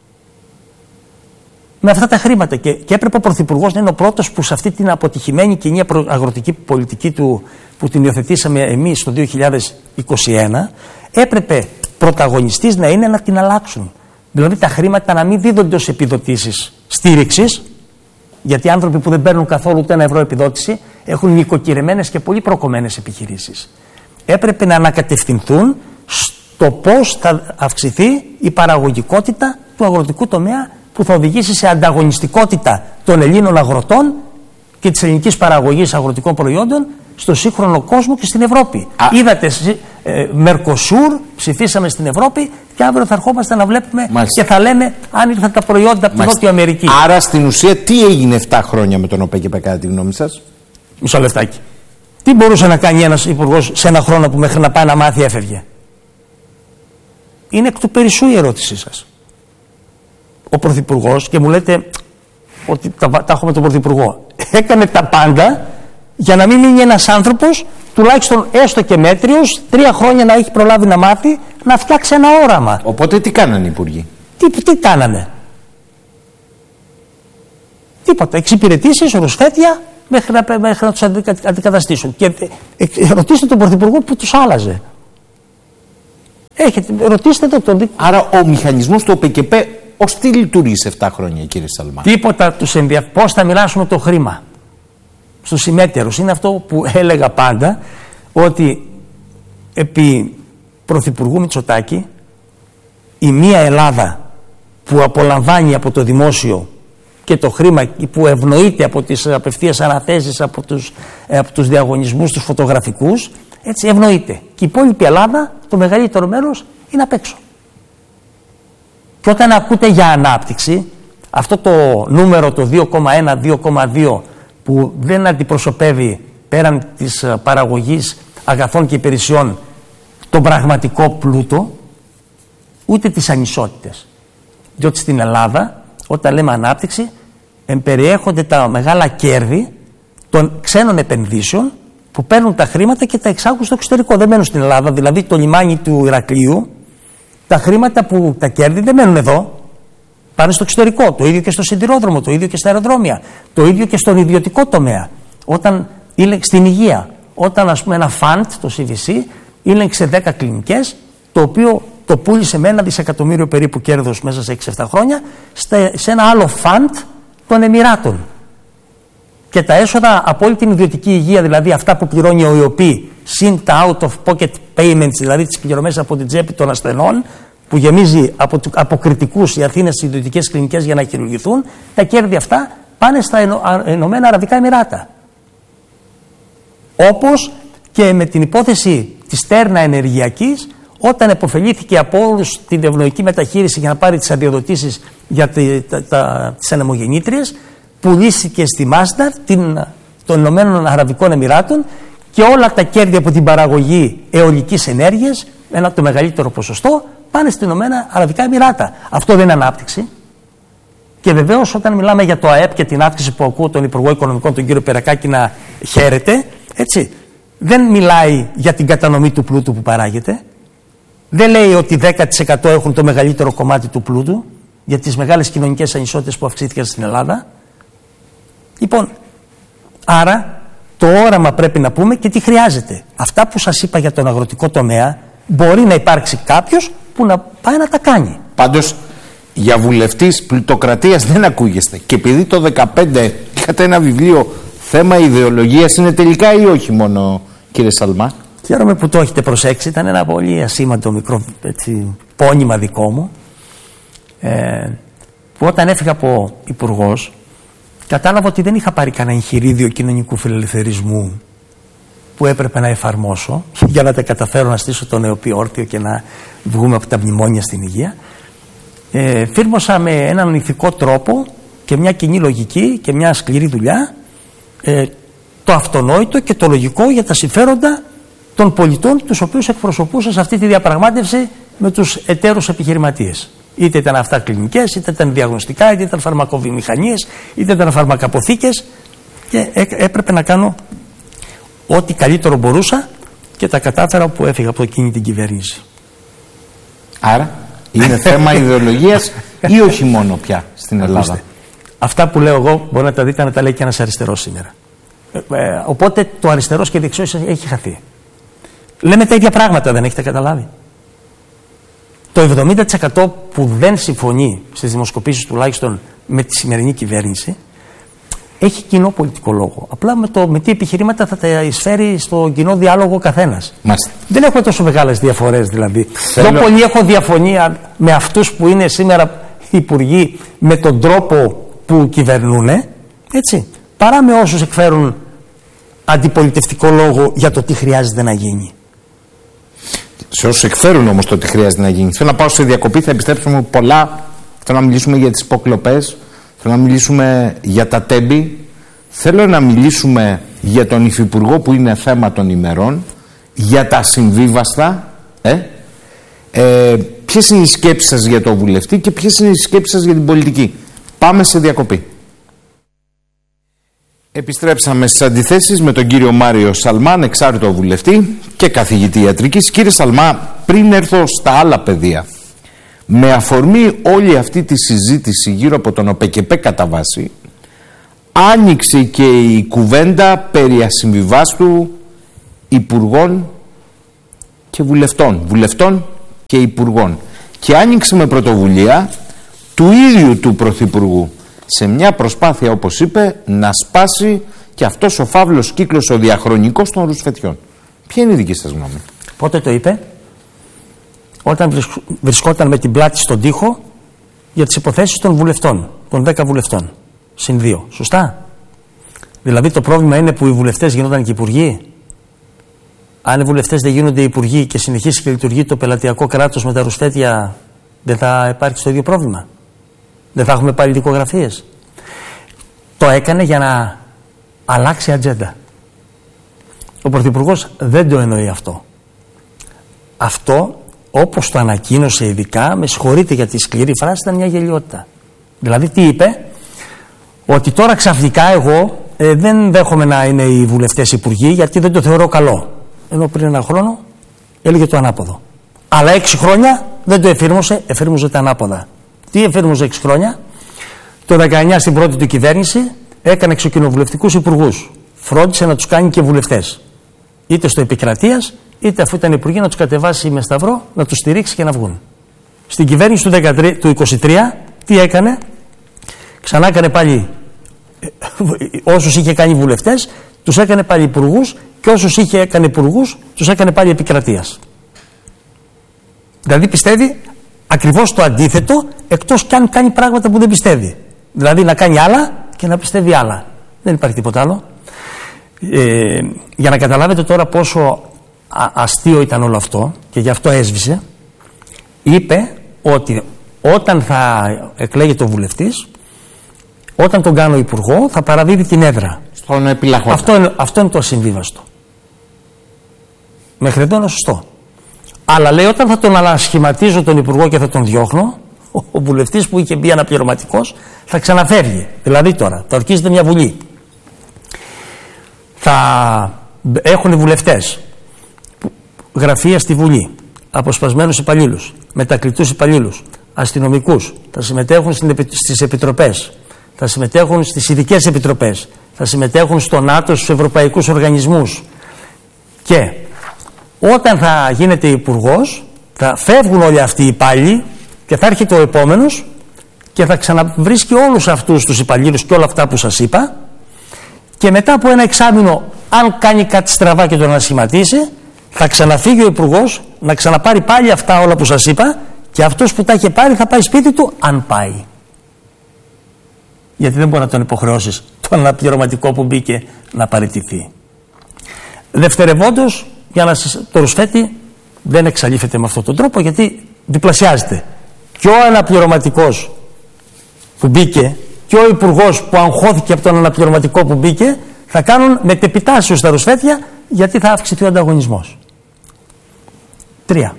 με αυτά τα χρήματα και, και έπρεπε ο Πρωθυπουργός να είναι ο πρώτος που σε αυτή την αποτυχημένη κοινή αγροτική πολιτική του που την υιοθετήσαμε εμείς το δύο χιλιάδες είκοσι ένα, έπρεπε πρωταγωνιστής να είναι να την αλλάξουν. Δηλαδή τα χρήματα να μην δίδονται ως επιδοτήσεις στήριξης, γιατί άνθρωποι που δεν παίρνουν καθόλου ούτε ένα ευρώ επιδότηση έχουν νοικοκυρεμένες και πολύ προκομμένες επιχειρήσεις. Έπρεπε να ανακατευθυνθούν στο πώς θα αυξηθεί η παραγωγικότητα του αγροτικού τομέα, που θα οδηγήσει σε ανταγωνιστικότητα των Ελλήνων αγροτών και της ελληνικής παραγωγής αγροτικών προϊόντων στο σύγχρονο κόσμο και στην Ευρώπη. Α. Είδατε, ε, Μερκοσούρ, ψηφίσαμε στην Ευρώπη και αύριο θα ερχόμαστε να βλέπουμε. Μάλιστα. Και θα λέμε αν ήρθαν τα προϊόντα από την Νότια Αμερική. Άρα στην ουσία τι έγινε επτά χρόνια με τον ΟΠΕΚΙΠ κατά τη γνώμη σας? Μισό λεφτάκι. Τι μπορούσε να κάνει ένας υπουργός σε ένα χρόνο που μέχρι να πάει να μάθει έφευγε? Είναι εκ του περισσού η ερώτησή σας. Ο Πρωθυπουργός, και μου λέτε ότι τα, τα έχω με τον Πρωθυπουργό, έκανε τα πάντα για να μην μείνει ένας άνθρωπος, τουλάχιστον έστω και μέτριος, τρία χρόνια να έχει προλάβει να μάθει, να φτιάξει ένα όραμα. Οπότε τι κάνανε οι υπουργοί? Τι, τι κάνανε? Τίποτα. Εξυπηρετήσεις, ρουσφέτια, μέχρι να, μέχρι να τους αντικαταστήσουν. Και ε, ρωτήστε τον Πρωθυπουργό που τους άλλαζε. Έχετε, ρωτήστε το. Τον... Άρα ο μηχανισμός του ΟΠΕΚΕΠΕ ως τι λειτουργεί σε επτά χρόνια, κύριε Σαλμά? Τίποτα τους ενδιαφέρει. Πώς θα μοιράσουμε το χρήμα στους συμμέτερους. Είναι αυτό που έλεγα πάντα, ότι επί Πρωθυπουργού Μητσοτάκη η μία Ελλάδα που απολαμβάνει από το δημόσιο και το χρήμα που ευνοείται από τις απευθείας αναθέσεις, από τους, από τους διαγωνισμούς, τους φωτογραφικούς, έτσι ευνοείται. Και η υπόλοιπη Ελλάδα, το μεγαλύτερο μέρος, είναι απ' έξω. Και όταν ακούτε για ανάπτυξη, αυτό το νούμερο το δύο κόμμα ένα, δύο κόμμα δύο που δεν αντιπροσωπεύει πέραν της παραγωγής αγαθών και υπηρεσιών τον πραγματικό πλούτο, ούτε τις ανισότητες. Διότι στην Ελλάδα, όταν λέμε ανάπτυξη, εμπεριέχονται τα μεγάλα κέρδη των ξένων επενδύσεων που παίρνουν τα χρήματα και τα εξάγουν στο εξωτερικό. Δεν μένουν στην Ελλάδα. Δηλαδή το λιμάνι του Ηρακλείου, τα χρήματα που τα κέρδη δεν μένουν εδώ. Πάνε στο εξωτερικό. Το ίδιο και στο σιδηρόδρομο, το ίδιο και στα αεροδρόμια, το ίδιο και στον ιδιωτικό τομέα. Όταν στην υγεία, όταν ας πούμε ένα φαντ, το σι βι σι, ήλεγξε δέκα κλινικές, το οποίο το πούλησε με ένα δισεκατομμύριο περίπου κέρδος μέσα σε έξι εφτά χρόνια σε ένα άλλο φαντ των Εμιράτων. Και τα έσοδα από όλη την ιδιωτική υγεία, δηλαδή αυτά που πληρώνει ο ΙΟΠΗ, συν τα out of pocket payments, δηλαδή τις πληρωμές από την τσέπη των ασθενών, που γεμίζει από, από κριτικούς η Αθήνα στις ιδιωτικές κλινικές για να χειρουργηθούν, τα κέρδη αυτά πάνε στα Ηνωμένα Αραβικά Εμιράτα. Όπως και με την υπόθεση της Στέρνα Ενεργειακής, όταν επωφελήθηκε από όλους την ευνοϊκή μεταχείριση για να πάρει τις αδειοδοτήσεις για τη, τα, τα, τις ανεμογεννήτριες, πουλήθηκε στη Μάσνταρ των Ηνωμένων Αραβικών Εμιράτων και όλα τα κέρδη από την παραγωγή αιωλικής ενέργειας, ένα το μεγαλύτερο ποσοστό, πάνε στην Ηνωμένα Αραβικά Εμιράτα. Αυτό δεν είναι ανάπτυξη. Και βεβαίως όταν μιλάμε για το ΑΕΠ και την αύξηση που ακούω τον Υπουργό Οικονομικών, τον κύριο Περακάκη, να χαίρεται, έτσι, δεν μιλάει για την κατανομή του πλούτου που παράγεται. Δεν λέει ότι δέκα τοις εκατό έχουν το μεγαλύτερο κομμάτι του πλούτου για τις μεγάλες κοινωνικές ανισότητες που αυξήθηκαν στην Ελλάδα. Λοιπόν, άρα το όραμα πρέπει να πούμε και τι χρειάζεται. Αυτά που σας είπα για τον αγροτικό τομέα, μπορεί να υπάρξει κάποιος που να πάει να τα κάνει. Πάντως, για βουλευτής πλουτοκρατίας δεν ακούγεστε. Και επειδή το δεκαπέντε είχατε ένα βιβλίο θέμα ιδεολογίας, είναι τελικά ή όχι μόνο, κύριε Σαλμά? Χαίρομαι που το έχετε προσέξει. Ήταν ένα πολύ ασήμαντο μικρό έτσι, πόνημα δικό μου, ε, που όταν έφυγα από υπουργός, κατάλαβα ότι δεν είχα πάρει κανένα εγχειρίδιο κοινωνικού φιλελευθερισμού που έπρεπε να εφαρμόσω για να τα καταφέρω να στήσω το νεοποιό όρθιο και να βγούμε από τα μνημόνια στην υγεία. Ε, φίρμωσα με έναν ηθικό τρόπο και μια κοινή λογική και μια σκληρή δουλειά ε, το αυτονόητο και το λογικό για τα συμφέροντα των πολιτών, τους οποίους εκπροσωπούσα σε αυτή τη διαπραγμάτευση με τους εταίρους επιχειρηματίες. Είτε ήταν αυτά κλινικές, είτε ήταν διαγνωστικά, είτε ήταν φαρμακοβιομηχανίες, είτε ήταν φαρμακαποθήκες, και έπρεπε να κάνω ό,τι καλύτερο μπορούσα και τα κατάφερα που έφυγα από εκείνη την κυβέρνηση. Άρα είναι θέμα ιδεολογίας ή όχι μόνο πια στην Ελλάδα? Ακούστε, αυτά που λέω εγώ μπορεί να τα δείτε να τα λέει και ένας αριστερός σήμερα. Ε, ε, οπότε το αριστερός και δεξιός έχει χαθεί. Λέμε τα ίδια πράγματα, δεν έχετε καταλάβει? Το εβδομήντα τοις εκατό που δεν συμφωνεί στις δημοσκοπήσεις τουλάχιστον με τη σημερινή κυβέρνηση έχει κοινό πολιτικό λόγο. Απλά με, το, με τι επιχειρήματα θα τα εισφέρει στο κοινό διάλογο ο καθένας. Μάλιστα. Δεν έχουμε τόσο μεγάλες διαφορές δηλαδή. Θέλω... Πιο πολύ έχω διαφωνία με αυτούς που είναι σήμερα υπουργοί με τον τρόπο που κυβερνούν, έτσι, παρά με όσους εκφέρουν αντιπολιτευτικό λόγο για το τι χρειάζεται να γίνει. Σε όσους εκφέρουν όμως το τι χρειάζεται να γίνει. Θέλω να πάω σε διακοπή, θα επιστρέψουμε πολλά. Θέλω να μιλήσουμε για τις υποκλοπές. Θέλω να μιλήσουμε για τα τέμπη. Θέλω να μιλήσουμε για τον υφυπουργό που είναι θέμα των ημερών. Για τα συμβίβαστα. Ε? Ε, ποιες είναι οι σκέψεις σας για το βουλευτή και ποιες είναι οι σκέψεις σας για την πολιτική? Πάμε σε διακοπή. Επιστρέψαμε στις αντιθέσεις με τον κύριο Μάριο Σαλμά, ανεξάρτητο βουλευτή και καθηγητή ιατρικής. Κύριε Σαλμά, πριν έρθω στα άλλα πεδία, με αφορμή όλη αυτή τη συζήτηση γύρω από τον ΟΠΕΚΕΠΕ κατά βάση, άνοιξε και η κουβέντα περί ασυμβιβάστου υπουργών και βουλευτών. Βουλευτών και υπουργών. Και άνοιξε με πρωτοβουλία του ίδιου του Πρωθυπουργού, σε μια προσπάθεια, όπως είπε, να σπάσει και αυτός ο φαύλος κύκλος, ο διαχρονικός των ρουσφετιών. Ποια είναι η δική σας γνώμη? Πότε το είπε? Όταν βρισκόταν με την πλάτη στον τοίχο για τις υποθέσεις των βουλευτών, των δέκα βουλευτών. Συν δύο. Σωστά? Δηλαδή το πρόβλημα είναι που οι βουλευτές γινόταν και υπουργοί. Αν οι βουλευτές δεν γίνονται υπουργοί και συνεχίσει και λειτουργεί το πελατειακό κράτος με τα ρουσφέτια, δεν θα υπάρξει το ίδιο πρόβλημα? Δεν θα έχουμε πάλι δικογραφίες? Το έκανε για να αλλάξει ατζέντα. Ο Πρωθυπουργός δεν το εννοεί αυτό. Αυτό, όπως το ανακοίνωσε ειδικά, με συγχωρείτε για τη σκληρή φράση, ήταν μια γελιότητα. Δηλαδή τι είπε? Ότι τώρα ξαφνικά εγώ ε, δεν δέχομαι να είναι οι βουλευτές υπουργοί, γιατί δεν το θεωρώ καλό. Ενώ πριν ένα χρόνο έλεγε το ανάποδο. Αλλά έξι χρόνια δεν το εφήρμοσε, εφήρμοζε τα ανάποδα. Τι εφήρμοζε έξι χρόνια? Το δεκαεννιά στην πρώτη του κυβέρνηση έκανε εξοκοινοβουλευτικούς υπουργούς. Φρόντισε να τους κάνει και βουλευτές. Είτε στο επικρατείας, είτε αφού ήταν υπουργοί να τους κατεβάσει με σταυρό, να τους στηρίξει και να βγουν. Στην κυβέρνηση του, δεκατρία, του είκοσι τρία τι έκανε? Ξανά έκανε πάλι όσους είχε κάνει βουλευτές, τους έκανε πάλι υπουργούς, και όσους είχε έκανε υπουργούς, τους έκανε πάλι επικρατείας. Δηλαδή πιστεύει ακριβώς το αντίθετο, εκτός κι αν κάνει πράγματα που δεν πιστεύει. Δηλαδή να κάνει άλλα και να πιστεύει άλλα. Δεν υπάρχει τίποτα άλλο. Ε, για να καταλάβετε τώρα πόσο α, αστείο ήταν όλο αυτό, και γι' αυτό έσβησε, είπε ότι όταν θα εκλέγεται ο βουλευτής, όταν τον κάνω υπουργό, θα παραδίδει την έδρα. Στον επιλαχότα. Αυτό είναι, αυτό είναι το ασυμβίβαστο. Μέχρι εδώ είναι σωστό. Αλλά λέει, όταν θα τον ανασχηματίζω τον υπουργό και θα τον διώχνω, ο, ο βουλευτής που είχε μπει αναπληρωματικός θα ξαναφεύγει. Δηλαδή τώρα, θα ορκίζεται μια βουλή. Θα έχουν βουλευτές γραφεία στη Βουλή, αποσπασμένους υπαλλήλους, μετακλητούς υπαλλήλους, αστυνομικούς, θα συμμετέχουν στις επιτροπές, θα συμμετέχουν στις ειδικές επιτροπές, θα συμμετέχουν στο ΝΑΤΟ, στους ευρωπαϊκούς οργανισμούς. Και όταν θα γίνεται υπουργός, θα φεύγουν όλοι αυτοί οι υπάλληλοι και θα έρχεται ο επόμενος και θα ξαναβρίσκει όλους αυτούς τους υπαλλήλους και όλα αυτά που σας είπα, και μετά από ένα εξάμηνο, αν κάνει κάτι στραβά και τον ανασχηματίσει, θα ξαναφύγει ο υπουργός να ξαναπάρει πάλι αυτά όλα που σας είπα, και αυτός που τα είχε πάρει θα πάει σπίτι του, αν πάει. Γιατί δεν μπορεί να τον υποχρεώσεις τον αναπληρωματικό που μπήκε να παραιτηθεί. Δευτερευόντως, για να σας, το ρουσφέτη δεν εξαλείφεται με αυτόν τον τρόπο, γιατί διπλασιάζεται. Και ο αναπληρωματικός που μπήκε και ο υπουργός που αγχώθηκε από τον αναπληρωματικό που μπήκε θα κάνουν μετεπιτάσεως στα ρουσφέτια, γιατί θα αυξηθεί ο ανταγωνισμός. Τρία.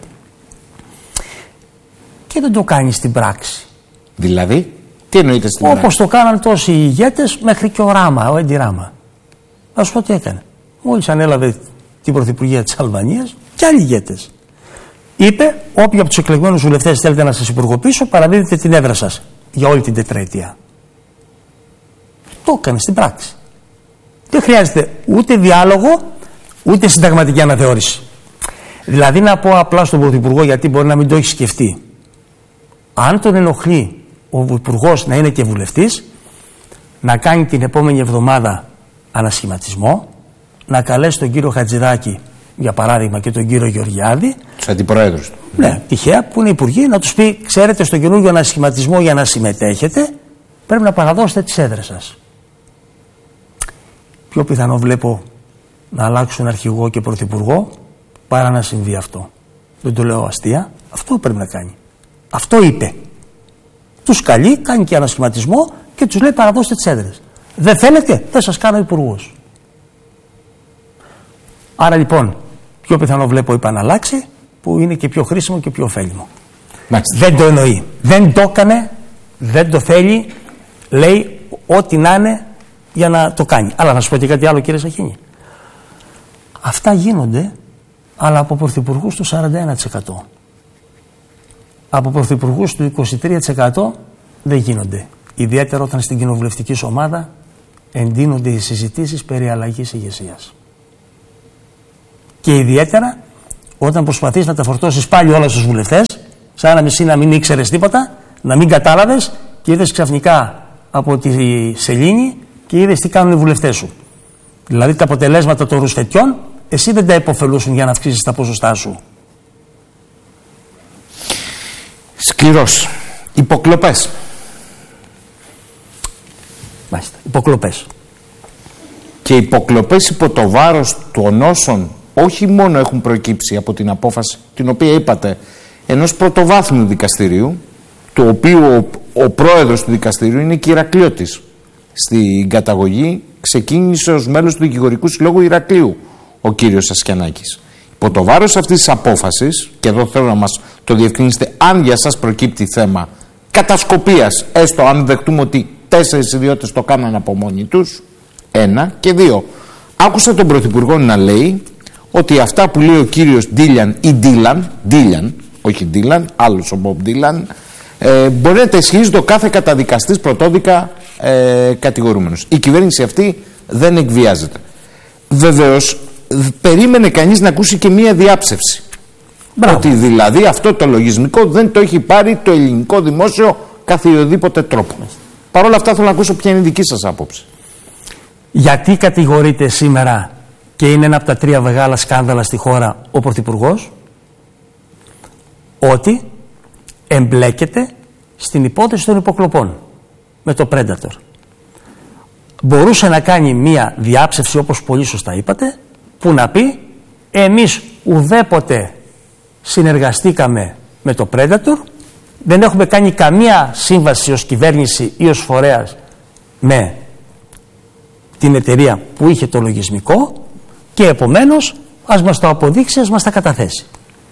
Και δεν το κάνει στην πράξη. Δηλαδή, τι εννοείται στην πράξη? Όπως το κάναν τόσοι ηγέτες, μέχρι και ο Ράμα, ο Έντι Ράμα. Να σου πω τι έκανε. Μόλις ανέλαβε την πρωθυπουργία της Αλβανίας, και άλλοι ηγέτες. Είπε, όποιοι από τους εκλεγμένους βουλευτές θέλετε να σας υπουργοποιήσω, παραδίδετε την έδρα σας για όλη την τετραετία. Το έκανε στην πράξη. Δεν χρειάζεται ούτε διάλογο, ούτε συνταγματική αναθεώρηση. Δηλαδή, να πω απλά στον Πρωθυπουργό, γιατί μπορεί να μην το έχει σκεφτεί. Αν τον ενοχλεί ο Υπουργός να είναι και βουλευτής, να κάνει την επόμενη εβδομάδα ανασχηματισμό, να καλέσει τον κύριο Χατζηδάκη, για παράδειγμα, και τον κύριο Γεωργιάδη, τους αντιπροέδρους του. Ναι, τυχαία, που είναι υπουργοί, να τους πει: ξέρετε, στο καινούργιο ανασχηματισμό για να συμμετέχετε, πρέπει να παραδώσετε τις έδρες σας. Πιο πιθανό βλέπω να αλλάξουν αρχηγό και πρωθυπουργό παρά να συμβεί αυτό. Δεν το λέω αστεία. Αυτό πρέπει να κάνει. Αυτό είπε. Τους καλεί, κάνει και ανασχηματισμό και τους λέει: παραδώστε τις έδρες. Δεν θέλετε, δεν σας κάνω υπουργούς. Άρα λοιπόν, πιο πιθανό βλέπω, είπα, να αλλάξει, που είναι και πιο χρήσιμο και πιο ωφέλιμο. Μάλιστα. Δεν το εννοεί. Δεν το έκανε, δεν το θέλει, λέει ό,τι να είναι για να το κάνει. Αλλά να σου πω και κάτι άλλο, κύριε Σαχίνη. Αυτά γίνονται, αλλά από πρωθυπουργούς του σαράντα ένα τοις εκατό. Από πρωθυπουργούς του είκοσι τρία τοις εκατό δεν γίνονται. Ιδιαίτερα όταν στην κοινοβουλευτική σου ομάδα εντείνονται οι συζητήσεις περί αλλαγής ηγεσίας. Και ιδιαίτερα όταν προσπαθείς να τα φορτώσεις πάλι όλα στους βουλευτές, σαν να μισή να μην ήξερες τίποτα, να μην κατάλαβες και είδες ξαφνικά από τη σελήνη και είδες τι κάνουν οι βουλευτές σου. Δηλαδή τα αποτελέσματα των ρουσφετιών, εσύ δεν τα υποφελούσουν για να αυξήσεις τα ποσοστά σου. Σκληρός. Υποκλοπές. Μάλιστα. Υποκλοπές. Και υποκλοπές υπό το βάρος των όσων όχι μόνο έχουν προκύψει από την απόφαση την οποία είπατε ενός πρωτοβάθμιου δικαστηρίου, το οποίο ο, ο πρόεδρος του δικαστηρίου είναι και Ηρακλειώτης. Στην καταγωγή ξεκίνησε ως μέλος του Δικηγορικού Συλλόγου Ηρακλείου ο κύριος Ασκιανάκης. Υπό το βάρος αυτής της απόφασης, και εδώ θέλω να μας το διευκρινίσετε, αν για σας προκύπτει θέμα κατασκοπίας, έστω αν δεχτούμε ότι τέσσερις ιδιώτες το κάναν από μόνοι τους, ένα, και δύο, άκουσα τον Πρωθυπουργό να λέει ότι αυτά που λέει ο κύριος Ντίλιαν ή Ντίλαν, Ντίλιαν, όχι Ντίλαν, άλλος ο Μπομπ Ντίλαν, ε, μπορεί να τα ισχύει το κάθε καταδικαστής πρωτόδικα ε, κατηγορούμενος. Η κυβέρνηση αυτή δεν εκβιάζεται. Βεβαίως, περίμενε κανείς να ακούσει και μία διάψευση. Μπράβο. Ότι δηλαδή αυτό το λογισμικό δεν το έχει πάρει το ελληνικό δημόσιο καθιοδήποτε τρόπο. Παρ' όλα αυτά θέλω να ακούσω ποια είναι η δική σας άποψη. Γιατί κατηγορείται σήμερα και είναι ένα από τα τρία μεγάλα σκάνδαλα στη χώρα ο Πρωθυπουργός? Ότι εμπλέκεται στην υπόθεση των υποκλοπών με το Predator. Μπορούσε να κάνει μία διάψευση, όπως πολύ σωστά είπατε, που να πει εμείς ουδέποτε συνεργαστήκαμε με το Predator, δεν έχουμε κάνει καμία σύμβαση ως κυβέρνηση ή ως φορέας με την εταιρεία που είχε το λογισμικό και επομένως ας μας το αποδείξει, ας μας τα καταθέσει.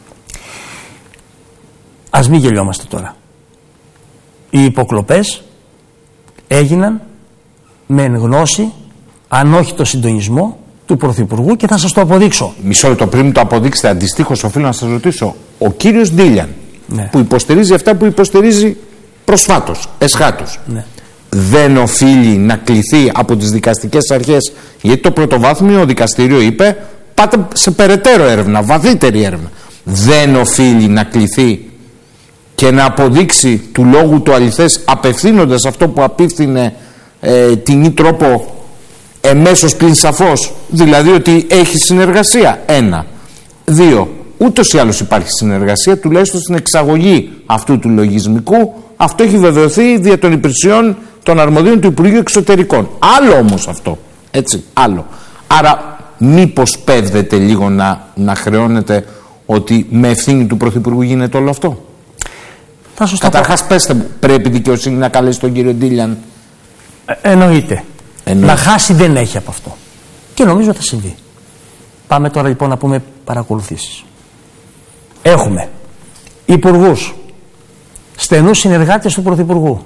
Ας μην γελιόμαστε τώρα. Οι υποκλοπές έγιναν με γνώση, αν όχι το συντονισμό, του Πρωθυπουργού, και θα σας το αποδείξω. Μισό λεπτό, πριν μου το αποδείξετε, αντιστοίχως οφείλω να σας ρωτήσω. Ο κύριος Ντίλιαν, ναι, που υποστηρίζει αυτά που υποστηρίζει προσφάτως, εσχάτως, ναι, δεν οφείλει να κληθεί από τις δικαστικές αρχές, γιατί το πρωτοβάθμιο δικαστήριο είπε πάτε σε περαιτέρω έρευνα, βαθύτερη έρευνα. Δεν οφείλει να κληθεί και να αποδείξει του λόγου του αληθές, απευθύνοντας αυτό που απίφθινε ε, την ή τρόπο εμέσως πλην σαφώς, δηλαδή ότι έχει συνεργασία? Ένα. Δύο, ούτως ή άλλως υπάρχει συνεργασία, τουλάχιστον στην εξαγωγή αυτού του λογισμικού. Αυτό έχει βεβαιωθεί δια των υπηρεσιών των αρμοδίων του Υπουργείου Εξωτερικών. Άλλο όμως αυτό, έτσι, άλλο. Άρα μήπως πέφτεται λίγο να, να χρεώνεται ότι με ευθύνη του Πρωθυπουργού γίνεται όλο αυτό? Καταρχάς πέστε μου, πρέπει η δικαιοσύνη να καλέσει τον κύριο Ντίλιαν? Ε, εννοείται. Εννοείται. Να χάσει δεν έχει από αυτό. Και νομίζω θα συμβεί. Πάμε τώρα λοιπόν να πούμε παρακολουθήσεις. Έχουμε υπουργούς, στενούς συνεργάτες του Πρωθυπουργού,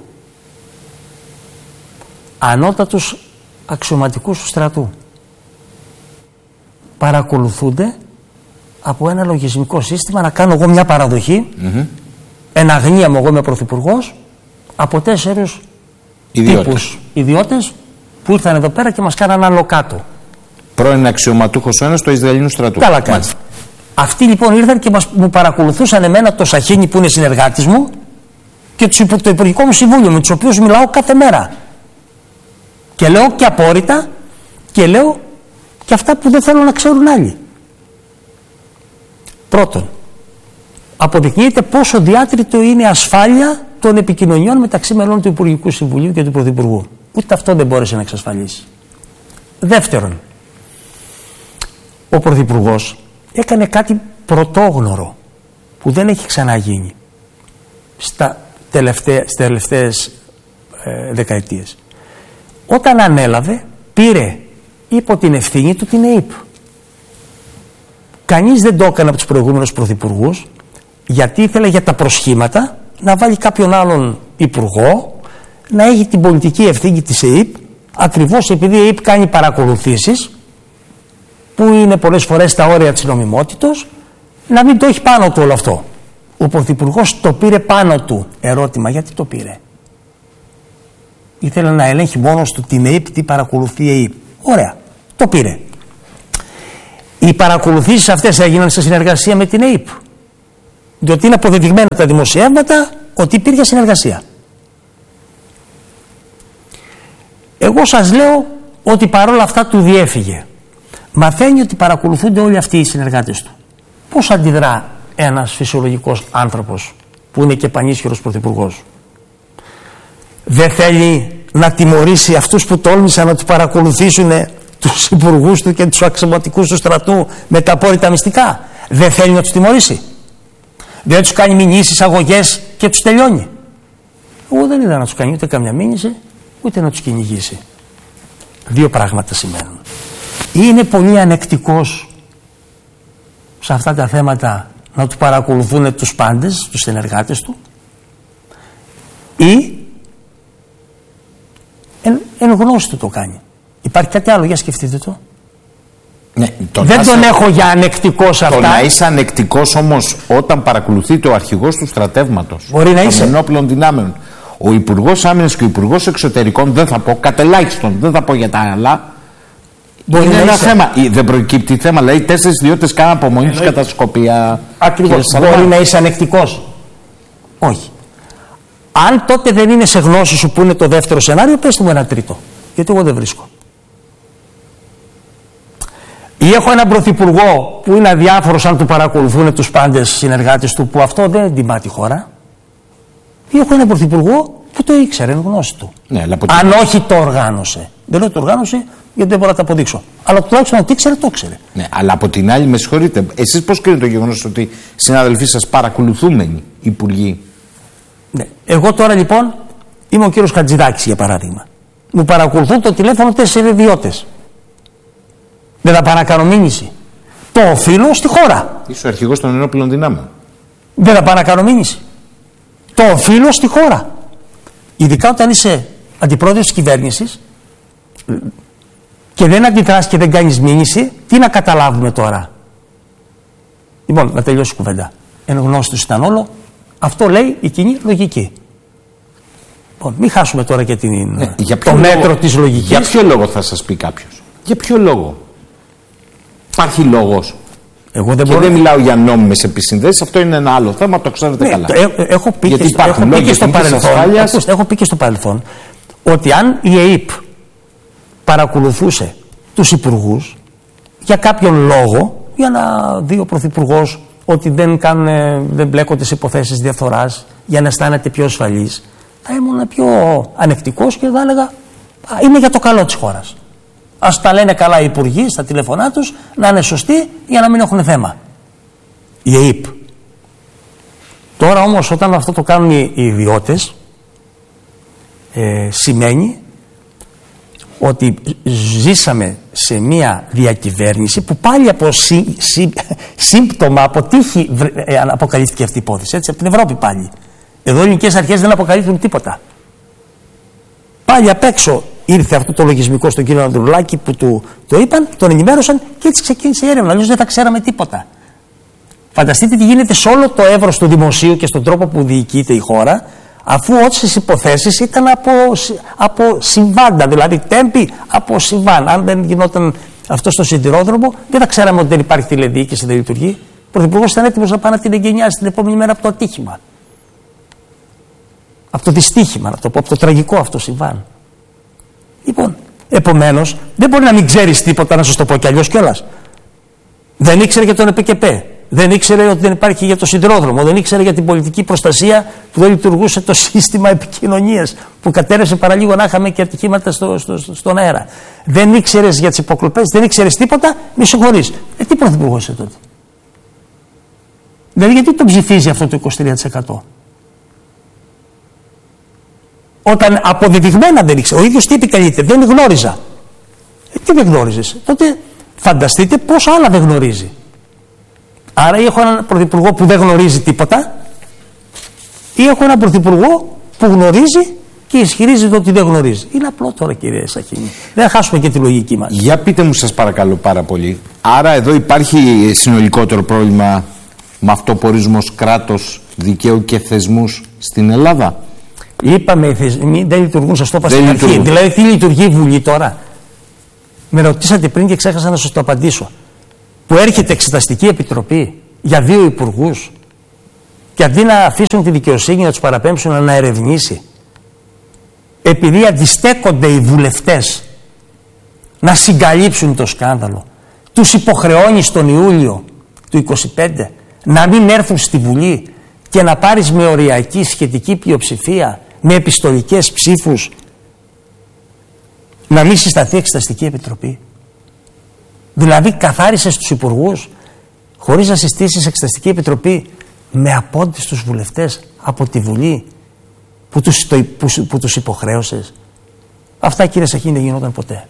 ανώτατους αξιωματικούς του στρατού. Παρακολουθούνται από ένα λογισμικό σύστημα, να κάνω εγώ μια παραδοχή, mm-hmm. ένα αγνίαμο, εγώ είμαι πρωθυπουργός, από τέσσερις τύπους ιδιώτες που ήρθαν εδώ πέρα και μας κάναν άλλο κάτω. Πρώην αξιωματούχος ο ένας του Ισραηλινού στρατού. Καλά κάνει. Αυτοί λοιπόν ήρθαν και μας, μου παρακολουθούσαν εμένα, το Σαχίνι που είναι συνεργάτης μου, και το Υπουργικό μου Συμβούλιο, με τους οποίους μιλάω κάθε μέρα. Και λέω και απόρριτα και λέω και αυτά που δεν θέλω να ξέρουν άλλοι. Πρώτον, αποδεικνύεται πόσο διάτριτο είναι η ασφάλεια των επικοινωνιών μεταξύ μελών του Υπουργικού Συμβουλίου και του Πρωθυπουργού. Ούτε αυτό δεν μπόρεσε να εξασφαλίσει. Δεύτερον, ο Πρωθυπουργός έκανε κάτι πρωτόγνωρο που δεν έχει ξαναγίνει στα τελευταίες, στις τελευταίες ε, δεκαετίες. Όταν ανέλαβε, πήρε υπό την ευθύνη του την ΕΥΠ. Κανείς δεν το έκανε από τους προηγούμενους πρωθυπουργούς, γιατί ήθελε για τα προσχήματα να βάλει κάποιον άλλον υπουργό να έχει την πολιτική ευθύνη της ΕΥΠ, ακριβώς επειδή η ΕΥΠ κάνει παρακολουθήσεις που είναι πολλές φορές στα όρια της νομιμότητος, να μην το έχει πάνω του όλο αυτό. Ο πρωθυπουργός το πήρε πάνω του. Ερώτημα, γιατί το πήρε? ήθελε να ελέγχει μόνος του την ΕΥΠ, τι παρακολουθεί η ΕΥΠ. Ωραία, το πήρε. Οι παρακολουθήσεις αυτές έγιναν σε συνεργασία με την ΕΥΠ. Διότι είναι αποδεδειγμένα τα δημοσιεύματα ότι υπήρχε συνεργασία. Εγώ σας λέω ότι παρόλα αυτά του διέφυγε. Μαθαίνει ότι παρακολουθούνται όλοι αυτοί οι συνεργάτες του. Πώς αντιδρά ένας φυσιολογικός άνθρωπος που είναι και πανίσχυρος πρωθυπουργός? Δεν θέλει να τιμωρήσει αυτούς που τόλμησαν να του παρακολουθήσουν, τους υπουργούς του και τους αξιωματικούς του στρατού με τα απόρριτα μυστικά? Δεν θέλει να τους τιμωρήσει? Δεν τους κάνει μηνύσεις, αγωγές και τους τελειώνει? Εγώ δεν είδα να τους κάνει ούτε καμιά μήνυση, ούτε να τους κυνηγήσει. Δύο πράγματα σημαίνουν. Ή είναι πολύ ανεκτικός σε αυτά τα θέματα να του παρακολουθούν τους πάντες, τους συνεργάτες του, ή εν, εν γνώση του το κάνει. Υπάρχει κάτι άλλο, για σκεφτείτε το. Ναι, τον δεν άσα... τον έχω για ανεκτικό σε αυτά. Το να είσαι ανεκτικός όμως όταν παρακολουθείται ο αρχηγός του στρατεύματος μπορεί να είσαι των ενόπλων δυνάμεων, ο Υπουργός Άμυνας και ο Υπουργός Εξωτερικών, δεν θα πω κατελάχιστον, δεν θα πω για τα άλλα, μπορεί είναι ένα είσαι. θέμα. Δεν προκύπτει θέμα. Δηλαδή, τέσσερις ιδιώτες κάνουν απομονή τους κατά Σκοπία. Ακριβώς. Μπορεί να είσαι ανεκτικός? Όχι. Αν τότε δεν είναι σε γνώση σου που είναι το δεύτερο σενάριο, πες μου ένα τρίτο. Γιατί εγώ δεν βρίσκω. Ή έχω έναν πρωθυπουργό που είναι αδιάφορος αν του παρακολουθούν τους πάντες συνεργάτες του, που αυτό δεν τιμά τη χώρα. Ή έχω έναν πρωθυπουργό που το ήξερε, εν γνώση του. Ναι, αλλά αν όχι το οργάνωσε. Δεν λέω το οργάνωσε γιατί δεν μπορώ να τα αποδείξω. Αλλά τουλάχιστον ότι ήξερε, το ήξερε. Ναι, αλλά από την άλλη, με συγχωρείτε, εσείς πώς κρίνετε το γεγονός ότι συνάδελφοί σας παρακολουθούμενοι υπουργοί? Ναι. Εγώ τώρα λοιπόν είμαι ο κύριος Χατζηδάκης, για παράδειγμα. Μου παρακολουθούν το τηλέφωνο τέσσερις ιδιώτες. Δεν θα πάω να κάνω μήνυση? Το οφείλω στη χώρα. Είσαι ο αρχηγός των ενόπλων δυνάμεων. Δεν θα πάω να κάνω μήνυση? Το οφείλω στη χώρα. Ειδικά όταν είσαι αντιπρόεδρος της κυβέρνησης και δεν αντιδράς και δεν κάνεις μήνυση, τι να καταλάβουμε τώρα? Λοιπόν, να τελειώσει η κουβέντα. Εν γνώση τους ήταν όλο. Αυτό λέει η κοινή λογική. Λοιπόν, μην χάσουμε τώρα και την, ναι, για το μέτρο λόγο, της λογικής. Για ποιο λόγο θα σας πει κάποιος? Για ποιο λόγο? Υπάρχει λόγος? Εγώ δεν και μπορώ... δεν μιλάω για νόμιμες επισυνδέσεις, αυτό είναι ένα άλλο θέμα, το ξέρετε ναι, καλά. Ε, έχω πει και, στο, έχω πει και στο παρελθόν, ακούστε, έχω πει και στο παρελθόν ότι αν η ΕΥΠ παρακολουθούσε τους υπουργούς για κάποιον λόγο, για να δει ο πρωθυπουργός ότι δεν, κάνουν, δεν μπλέκονται σε υποθέσεις διαφθοράς, για να αισθάνεται πιο ασφαλής, θα ήμουν πιο ανεκτικός και θα έλεγα α, είναι για το καλό της χώρας. Ας τα λένε καλά οι υπουργοί στα τηλεφωνά τους, να είναι σωστοί για να μην έχουν θέμα. Η ΕΥΠ. Τώρα όμως όταν αυτό το κάνουν οι ιδιώτες, ε, σημαίνει ότι ζήσαμε σε μια διακυβέρνηση που πάλι από σύ, σύ, σύμπτωμα, από τύχη ε, αποκαλύφθηκε αυτή η υπόθεση, έτσι, από την Ευρώπη πάλι. Εδώ οι ελληνικές αρχές δεν αποκαλύπτουν τίποτα. Πάλι απ' έξω ήρθε αυτό το λογισμικό στον κύριο Ανδρουλάκη που του το είπαν, τον ενημέρωσαν και έτσι ξεκίνησε η έρευνα. Αλλιώς δεν θα ξέραμε τίποτα. Φανταστείτε τι γίνεται σε όλο το εύρος του δημοσίου και στον τρόπο που διοικείται η χώρα, αφού όσες υποθέσεις ήταν από, από συμβάντα, δηλαδή τέμπη από συμβάν. Αν δεν γινόταν αυτό στο σιδηρόδρομο, δεν θα ξέραμε ότι δεν υπάρχει τηλεδιοίκηση, δεν λειτουργεί. Ο Πρωθυπουργός ήταν έτοιμος να πάει να την εγκαινιάσει την επόμενη μέρα από το ατύχημα. Από το δυστύχημα, να το πω, από το τραγικό αυτό συμβάν. Λοιπόν, επομένως, δεν μπορεί να μην ξέρεις τίποτα, να σας το πω κι αλλιώς κιόλας. Δεν ήξερε για τον ΕΠΚΠ. Δεν ήξερε ότι δεν υπάρχει για το σιδηρόδρομο. Δεν ήξερε για την πολιτική προστασία που δεν λειτουργούσε το σύστημα επικοινωνίας που κατέρευσε παραλίγο να είχαμε και ατυχήματα στο, στο, στο, στον αέρα. Δεν ήξερε για τις υποκλοπές, δεν ήξερε τίποτα, μη συγχωρείς. Ε, τι πρωθυπουργός είσαι τότε? Δηλαδή, γιατί τον ψηφίζει αυτό το είκοσι τρία τοις εκατό? Όταν αποδεδειγμένα δεν ήξερε. Ο ίδιος τι επικαλείται? Δεν γνώριζα. Ε, τι δεν γνώριζες? Τότε φανταστείτε πόσα άλλα δεν γνωρίζει. Άρα ή έχω έναν πρωθυπουργό που δεν γνωρίζει τίποτα, ή έχω έναν πρωθυπουργό που γνωρίζει και ισχυρίζεται ότι δεν γνωρίζει. Είναι απλό τώρα, κύριε Σαχίνη. Δεν χάσουμε και τη λογική μας. Για πείτε μου, σας παρακαλώ πάρα πολύ. Άρα εδώ υπάρχει συνολικότερο πρόβλημα με αυτό που ορίζουμε ως κράτος δικαίου και θεσμούς στην Ελλάδα? Είπαμε οι θεσμοί δεν λειτουργούν, σας το είπα στην αρχή. Δηλαδή, τι λειτουργεί η Βουλή τώρα? Με ρωτήσατε πριν και ξέχασα να σας το απαντήσω. Που έρχεται εξεταστική επιτροπή για δύο υπουργούς και αντί να αφήσουν τη δικαιοσύνη να τους παραπέμψουν να ερευνήσει, επειδή αντιστέκονται οι βουλευτές να συγκαλύψουν το σκάνδαλο, τους υποχρεώνει στον Ιούλιο του είκοσι πέντε να μην έρθουν στη Βουλή και να πάρεις με οριακή σχετική πλειοψηφία, με επιστολικές ψήφους, να μην συσταθεί εξεταστική επιτροπή. Δηλαδή καθάρισες τους υπουργούς χωρίς να συστήσεις εξεταστική επιτροπή με απόντες βουλευτές από τη Βουλή που τους, το, που, που τους υποχρέωσες. Αυτά, κύριε Σαχίνη, δεν γινόταν ποτέ.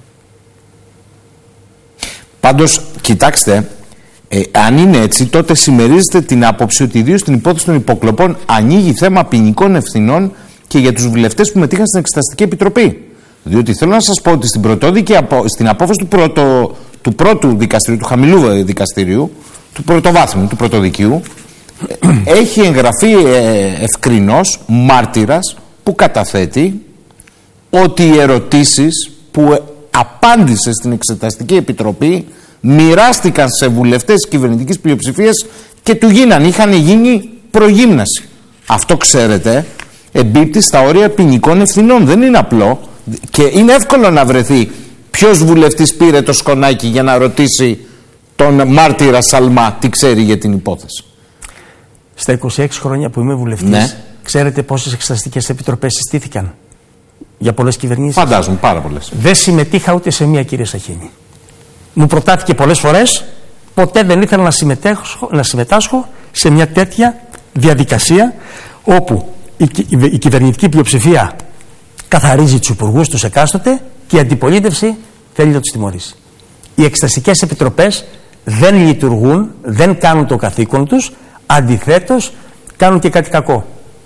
Πάντως, κοιτάξτε, ε, αν είναι έτσι, τότε συμμερίζεται την άποψη ότι ιδίως στην υπόθεση των υποκλοπών ανοίγει θέμα ποινικών ευθυνών και για τους βουλευτές που μετήχαν στην Εξεταστική Επιτροπή. Διότι θέλω να σας πω ότι στην πρωτόδικη, στην απόφαση του, πρωτο, του πρώτου δικαστηρίου, του χαμηλού δικαστηρίου, του πρωτοβάθμιου, του πρωτοδικείου, έχει εγγραφεί ε, ευκρινώς μάρτυρας που καταθέτει ότι οι ερωτήσεις που απάντησε στην Εξεταστική Επιτροπή μοιράστηκαν σε βουλευτές κυβερνητικής πλειοψηφίας και του γίναν, είχαν γίνει προγύμναση. Αυτό, ξέρετε, εμπίπτει στα όρια ποινικών ευθυνών. Δεν είναι απλό και είναι εύκολο να βρεθεί ποιος βουλευτής πήρε το σκονάκι για να ρωτήσει τον μάρτυρα Σαλμά τι ξέρει για την υπόθεση. Στα είκοσι έξι χρόνια που είμαι βουλευτής, ναι, ξέρετε πόσες εξεταστικές επιτροπές συστήθηκαν για πολλές κυβερνήσεις? Φαντάζομαι, πάρα πολλές. Δεν συμμετείχα ούτε σε μία, κύριε Σαχίνη. Μου προτάθηκε πολλές φορές, ποτέ δεν ήθελα να συμμετάσχω, να συμμετάσχω σε μια τέτοια διαδικασία όπου η, η, η κυβερνητική πλειοψηφία καθαρίζει τους υπουργούς τους εκάστοτε και η αντιπολίτευση θέλει να τους τιμωρήσει. Οι εξεταστικές επιτροπές δεν λειτουργούν, δεν κάνουν το καθήκον τους, αντιθέτως κάνουν και κάτι κακό.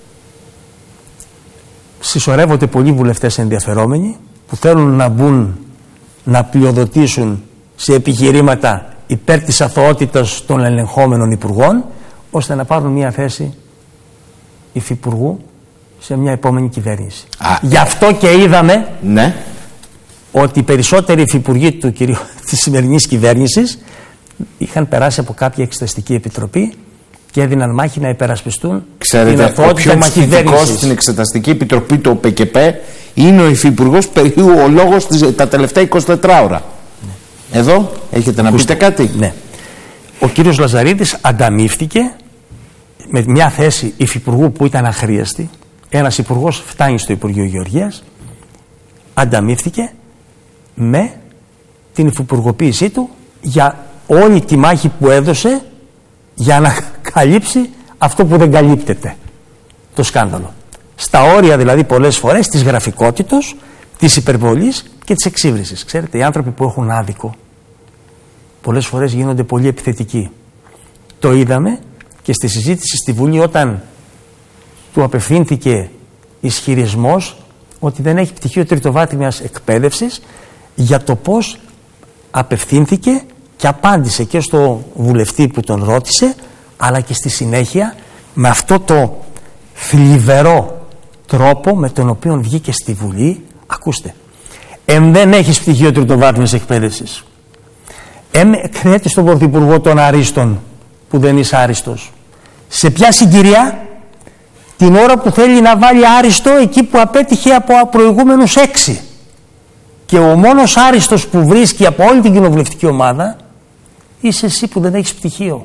Συσσωρεύονται πολλοί βουλευτές ενδιαφερόμενοι που θέλουν να μπουν να πλειοδοτήσουν σε επιχειρήματα υπέρ της αθωότητας των ελεγχόμενων υπουργών, ώστε να πάρουν μια θέση υφυπουργού σε μια επόμενη κυβέρνηση. Α, Γι' αυτό και είδαμε, ναι, ότι οι περισσότεροι υφυπουργοί του κυρίου, της σημερινής κυβέρνησης είχαν περάσει από κάποια εξεταστική επιτροπή και έδιναν μάχη να υπερασπιστούν. Ξέρετε, την αθωότητα της κυβέρνησης. Στην Εξεταστική Επιτροπή του ΟΠΕΚΕΠΕ είναι ο υφυπουργός περίου ο λόγος τα τελευταία είκοσι τέσσερις ώρα. Ναι. Εδώ έχετε να Ακούστε. πείτε κάτι? Ναι. Ο κύριος Λαζαρίδης ανταμείφθηκε με μια θέση υφυπουργού που ήταν αχρίαστη. Ένας υπουργός φτάνει στο Υπουργείο Γεωργίας, ανταμείφθηκε με την υφυπουργοποίησή του για όλη τη μάχη που έδωσε για να καλύψει αυτό που δεν καλύπτεται, το σκάνδαλο. Στα όρια δηλαδή πολλές φορές της γραφικότητος, της υπερβολής και της εξύβρισης. Ξέρετε, οι άνθρωποι που έχουν άδικο πολλές φορές γίνονται πολύ επιθετικοί. Το είδαμε και στη συζήτηση στη Βουλή όταν του απευθύνθηκε ισχυρισμός ότι δεν έχει πτυχίο τριτοβάθμιας εκπαίδευσης, για το πώς απευθύνθηκε και απάντησε και στο βουλευτή που τον ρώτησε, αλλά και στη συνέχεια με αυτό το θλιβερό τρόπο με τον οποίο βγήκε στη Βουλή. Ακούστε, εμ δεν έχεις πτυχίο τριτοβάθμιας εκπαίδευσης, εμ εκθέτεις τον Πρωθυπουργό των Αρίστων που δεν είσαι άριστος. Σε ποια συγκυρία? Την ώρα που θέλει να βάλει άριστο εκεί που απέτυχε από προηγούμενους έξι. Και ο μόνος άριστος που βρίσκει από όλη την κοινοβουλευτική ομάδα είσαι εσύ που δεν έχεις πτυχίο.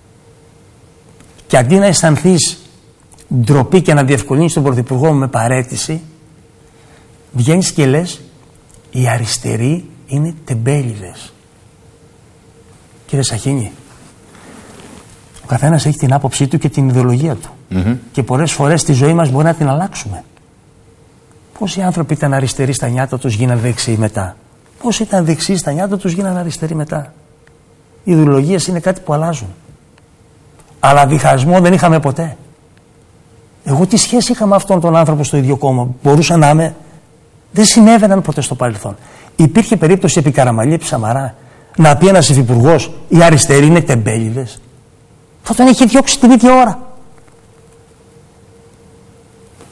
Και αντί να αισθανθείς ντροπή και να διευκολύνεις τον Πρωθυπουργό με παραίτηση, βγαίνεις και λες οι αριστεροί είναι τεμπέληδες. Κύριε Σαχίνη, ο καθένας έχει την άποψή του και την ιδεολογία του. Mm-hmm. Και πολλές φορές στη ζωή μας μπορεί να την αλλάξουμε. Πόσοι άνθρωποι ήταν αριστεροί στα νιάτα τους γίναν δεξιοί μετά? Πόσοι ήταν δεξιοί στα νιάτα τους γίναν αριστεροί μετά? Οι ιδεολογίες είναι κάτι που αλλάζουν. Αλλά διχασμό δεν είχαμε ποτέ. Εγώ τι σχέση είχα με αυτόν τον άνθρωπο στο ίδιο κόμμα? Μπορούσα να είμαι? Δεν συνέβαιναν ποτέ στο παρελθόν. Υπήρχε περίπτωση επί Καραμαλή, επί Σαμαρά, να πει ένας υφυπουργός οι αριστεροί είναι τεμπέληδες? Θα τον είχε διώξει την ίδια ώρα.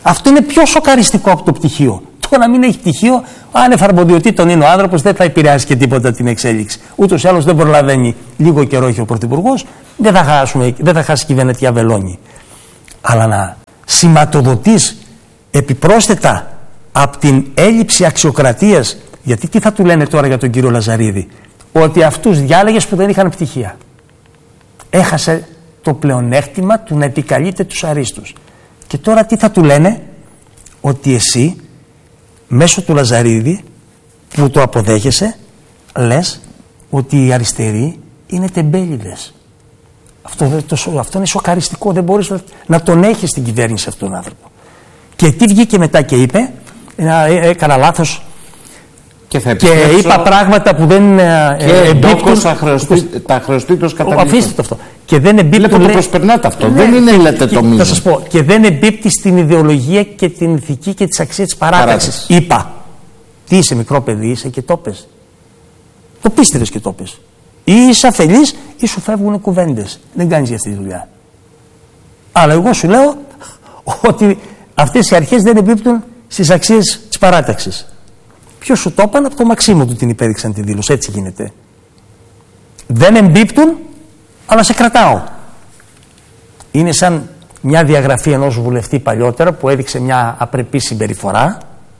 Αυτό είναι πιο σοκαριστικό από το πτυχίο. Το να μην έχει πτυχίο, αν εφαρμοδιοτήτων είναι ο άνθρωπος, δεν θα επηρεάσει και τίποτα την εξέλιξη. Ούτως ή άλλως δεν προλαβαίνει, λίγο καιρό έχει ο Πρωθυπουργός, δεν θα, χάσουμε, δεν θα χάσει κυβερνητική αβελόνη. Αλλά να σηματοδοτείς επιπρόσθετα από την έλλειψη αξιοκρατίας, γιατί τι θα του λένε τώρα για τον κύριο Λαζαρίδη, ότι αυτούς διάλεγες που δεν είχαν πτυχία. Έχασε το πλεονέκτημα του να επικαλείται τους αρίστους. Και τώρα τι θα του λένε, ότι εσύ μέσω του Λαζαρίδη που το αποδέχεσαι λες ότι οι αριστεροί είναι τεμπέληδες. Αυτό, το, αυτό είναι σοκαριστικό, δεν μπορείς να, να τον έχεις στην κυβέρνηση αυτόν τον άνθρωπο. Και τι βγήκε μετά και είπε, έκανα λάθος και, θα και είπα πράγματα που δεν και εμπίπτουν. Τα χρεωστήτως καταλήξουν. Αφήστε το αυτό. Και δεν εμπίπτουν. Λέτε το προσπερνάτε αυτό. Ναι, δεν είναι λέτε το μήνυμα. Θα σας πω. Και δεν εμπίπτει στην ιδεολογία και την ηθική και τις αξίες της παράταξης. Είπα. Τι είσαι, μικρό παιδί, είσαι και το πες. Το πίστευες και το πες. Ή είσαι αφελής ή σου φεύγουν κουβέντες. Δεν κάνεις για αυτή τη δουλειά. Αλλά εγώ σου λέω ότι αυτές οι αρχές δεν εμπίπτουν στις αξίες της παράταξης. Ποιος σου το έπανε, από το Μαξίμου του την υπέδειξαν τη δήλωση. Έτσι γίνεται. Δεν εμπίπτουν, αλλά σε κρατάω. Είναι σαν μια διαγραφή ενός βουλευτή παλιότερα που έδειξε μια απρεπή συμπεριφορά.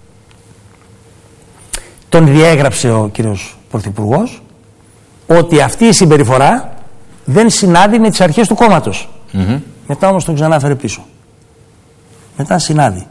Τον διέγραψε ο κύριος Πρωθυπουργός ότι αυτή η συμπεριφορά δεν συνάδει με τις αρχές του κόμματος. Mm-hmm. Μετά όμως τον ξανάφερε πίσω. Μετά συνάδει.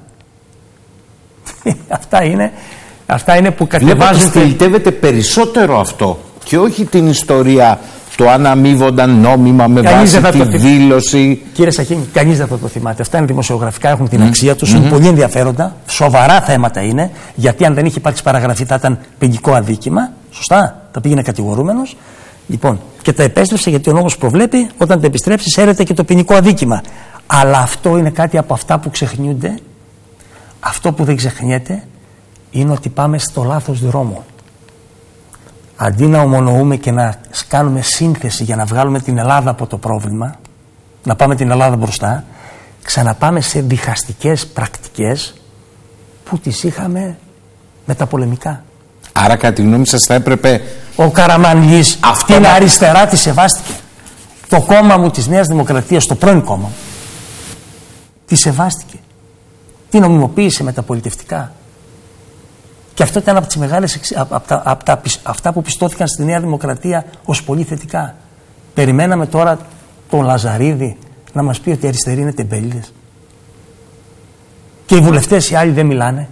Αυτά είναι... Αυτά είναι που κατεβάζουν. Στυλιτεύεται περισσότερο αυτό και όχι την ιστορία το αν αμείβονταν νόμιμα με κανείς βάση τη δήλωση. Κύριε Σαχίνη, κανείς δεν θα το θυμάται. Αυτά είναι δημοσιογραφικά, έχουν την mm. αξία τους, mm-hmm. είναι πολύ ενδιαφέροντα. Σοβαρά θέματα είναι, γιατί αν δεν είχε υπάρξει παραγραφή θα ήταν ποινικό αδίκημα. Σωστά, τα πήγαινε κατηγορούμενος. Λοιπόν, και τα επέστρεψε γιατί ο νόμος προβλέπει όταν τα επιστρέψει έρεται και το ποινικό αδίκημα. Αλλά αυτό είναι κάτι από αυτά που ξεχνιούνται. Αυτό που δεν ξεχνιέται είναι ότι πάμε στο λάθος δρόμο. Αντί να ομονοούμε και να κάνουμε σύνθεση για να βγάλουμε την Ελλάδα από το πρόβλημα, να πάμε την Ελλάδα μπροστά, ξαναπάμε σε διχαστικές πρακτικές που τις είχαμε με τα πολεμικά. Άρα κατά τη γνώμη σας θα έπρεπε... Ο Καραμανλής την να... αριστερά τη σεβάστηκε. Το κόμμα μου της Νέας Δημοκρατίας, το πρώην κόμμα, τη σεβάστηκε. Την νομιμοποίησε με τα πολιτευτικά. Και αυτό ήταν από τις μεγάλες, από τα, από τα, αυτά που πιστώθηκαν στη Νέα Δημοκρατία ως πολύ θετικά. Περιμέναμε τώρα τον Λαζαρίδη να μας πει ότι οι αριστεροί είναι τεμπέληδες. Και οι βουλευτές οι άλλοι δεν μιλάνε.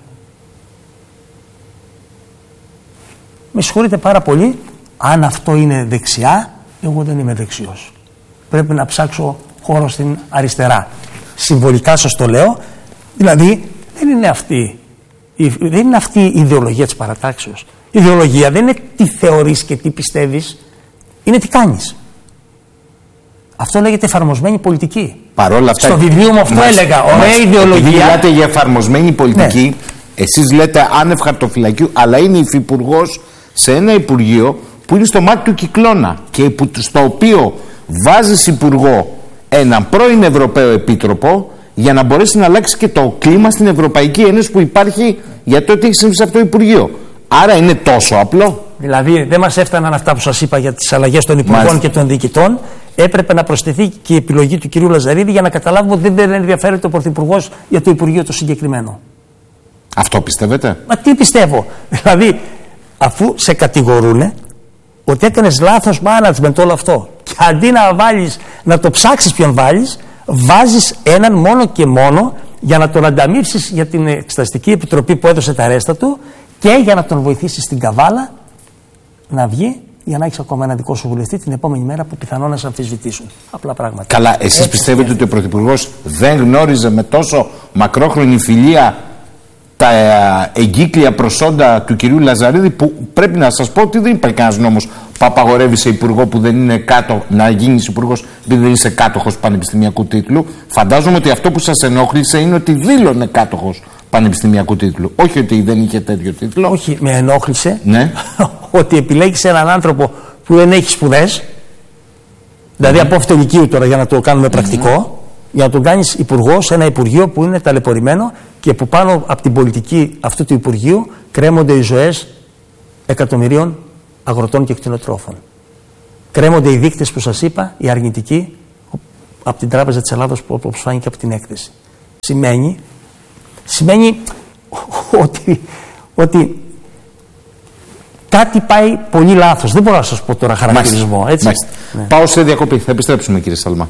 Με συγχωρείτε πάρα πολύ, αν αυτό είναι δεξιά, εγώ δεν είμαι δεξιός. Πρέπει να ψάξω χώρο στην αριστερά. Συμβολικά σας το λέω, δηλαδή δεν είναι αυτή. Δεν είναι αυτή η ιδεολογία της παρατάξεως. Η ιδεολογία δεν είναι τι θεωρείς και τι πιστεύεις, είναι τι κάνεις. Αυτό λέγεται εφαρμοσμένη πολιτική. Παρόλα αυτά, στο βιβλίο μου αυτό μας, έλεγα. Ωραία ιδεολογία. Επειδή μιλάτε για εφαρμοσμένη πολιτική, ναι. Εσείς λέτε άνευ χαρτοφυλακίου, αλλά είναι υφυπουργός σε ένα υπουργείο που είναι στο μάτι του κυκλώνα και που, στο οποίο βάζεις υπουργό έναν πρώην Ευρωπαίο Επίτροπο για να μπορέσει να αλλάξει και το κλίμα στην Ευρωπαϊκή Ένωση που υπάρχει για το ότι έχει συμβεί σε αυτό το Υπουργείο. Άρα είναι τόσο απλό. Δηλαδή δεν μας έφταναν αυτά που σας είπα για τις αλλαγές των υπουργών Μάλιστα. και των διοικητών. Έπρεπε να προσθεθεί και η επιλογή του κυρίου Λαζαρίδη για να καταλάβουμε ότι δεν ενδιαφέρεται ο Πρωθυπουργός για το Υπουργείο το συγκεκριμένο. Αυτό πιστεύετε? Μα τι πιστεύω. Δηλαδή αφού σε κατηγορούνε ότι έκανες λάθος management όλο αυτό και αντί να βάλεις, να το ψάξεις ποιον βάλεις, βάζεις έναν μόνο και μόνο για να τον ανταμείψεις για την Εξεταστική Επιτροπή που έδωσε τα ρέστα του και για να τον βοηθήσεις στην καβάλα να βγει για να έχεις ακόμα ένα δικό σου βουλευτή την επόμενη μέρα που πιθανόν να σε αμφισβητήσουν. Απλά πράγματα. Καλά, εσείς Έτσι πιστεύετε ότι ο Πρωθυπουργός δεν γνώριζε με τόσο μακρόχρονη φιλία τα εγκύκλια προσόντα του κυρίου Λαζαρίδη, που πρέπει να σας πω ότι δεν υπάρχει κανένας νόμος που απαγορεύει σε υπουργό που δεν είναι κάτω να γίνεις υπουργός επειδή δεν είσαι κάτοχος πανεπιστημιακού τίτλου. Φαντάζομαι ότι αυτό που σας ενόχλησε είναι ότι δήλωνε κάτοχος πανεπιστημιακού τίτλου. Όχι ότι δεν είχε τέτοιο τίτλο. Όχι, με ενόχλησε ναι. ότι επιλέγεις έναν άνθρωπο που δεν έχει σπουδές, δηλαδή mm-hmm. από αυτολικίου τώρα για να το κάνουμε πρακτικό, mm-hmm. για να τον κάνεις υπουργό σε ένα υπουργείο που είναι ταλαιπωρημένο και που πάνω από την πολιτική αυτού του Υπουργείου κρέμονται οι ζωές εκατομμυρίων αγροτών και κτηνοτρόφων. Κρέμονται οι δείκτες που σας είπα, οι αρνητικοί, από την Τράπεζα της Ελλάδος, που όπως φάνηκε από την έκθεση. Σημαίνει, σημαίνει ότι, ότι κάτι πάει πολύ λάθος. Δεν μπορώ να σας πω τώρα χαρακτηρισμό. Έτσι. Ναι. Πάω σε διακοπή. Θα επιστρέψουμε, κύριε Σαλμά.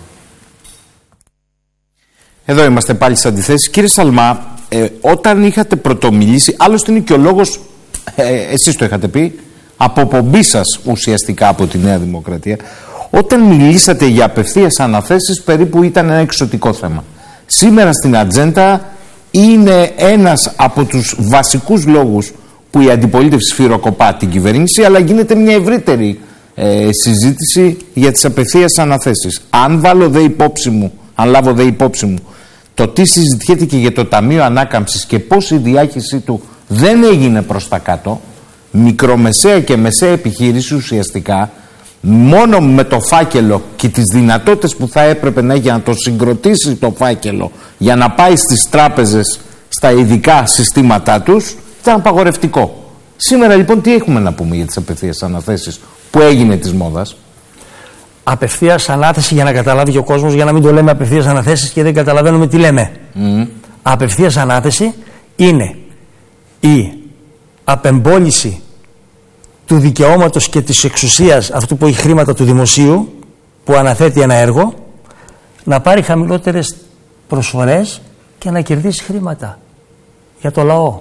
Εδώ είμαστε πάλι στις αντιθέσεις. Κύριε Σαλμά, ε, όταν είχατε πρωτομιλήσει, άλλωστε είναι και ο λόγος, ε, εσείς το είχατε πει, από πομπή σας ουσιαστικά από τη Νέα Δημοκρατία, όταν μιλήσατε για απευθείας αναθέσεις, περίπου ήταν ένα εξωτικό θέμα. Σήμερα στην ατζέντα είναι ένας από τους βασικούς λόγους που η αντιπολίτευση σφυροκοπά την κυβέρνηση, αλλά γίνεται μια ευρύτερη ε, συζήτηση για τις απευθείας αναθέσεις. Αν βάλω δε υπόψη μου, αν λάβω δε υπόψη μου το τι συζητιέται και για το Ταμείο Ανάκαμψης και πώς η διάχυσή του δεν έγινε προς τα κάτω, μικρομεσαία και μεσαία επιχείρηση ουσιαστικά μόνο με το φάκελο και τις δυνατότητες που θα έπρεπε να έχει για να το συγκροτήσει το φάκελο για να πάει στις τράπεζες στα ειδικά συστήματά τους ήταν απαγορευτικό. Σήμερα λοιπόν τι έχουμε να πούμε για τις απευθείας αναθέσεις που έγινε της μόδας? Απευθείας ανάθεση, για να καταλάβει και ο κόσμος, για να μην το λέμε απευθείας αναθέσεις και δεν καταλαβαίνουμε τι λέμε. Mm. Απευθείας ανάθεση είναι η απεμπόληση του δικαιώματος και της εξουσίας αυτού που έχει χρήματα του δημοσίου, που αναθέτει ένα έργο, να πάρει χαμηλότερες προσφορές και να κερδίσει χρήματα για το λαό.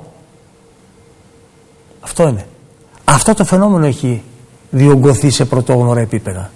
Αυτό είναι. Αυτό το φαινόμενο έχει διωγγωθεί σε πρωτόγνωρα επίπεδα.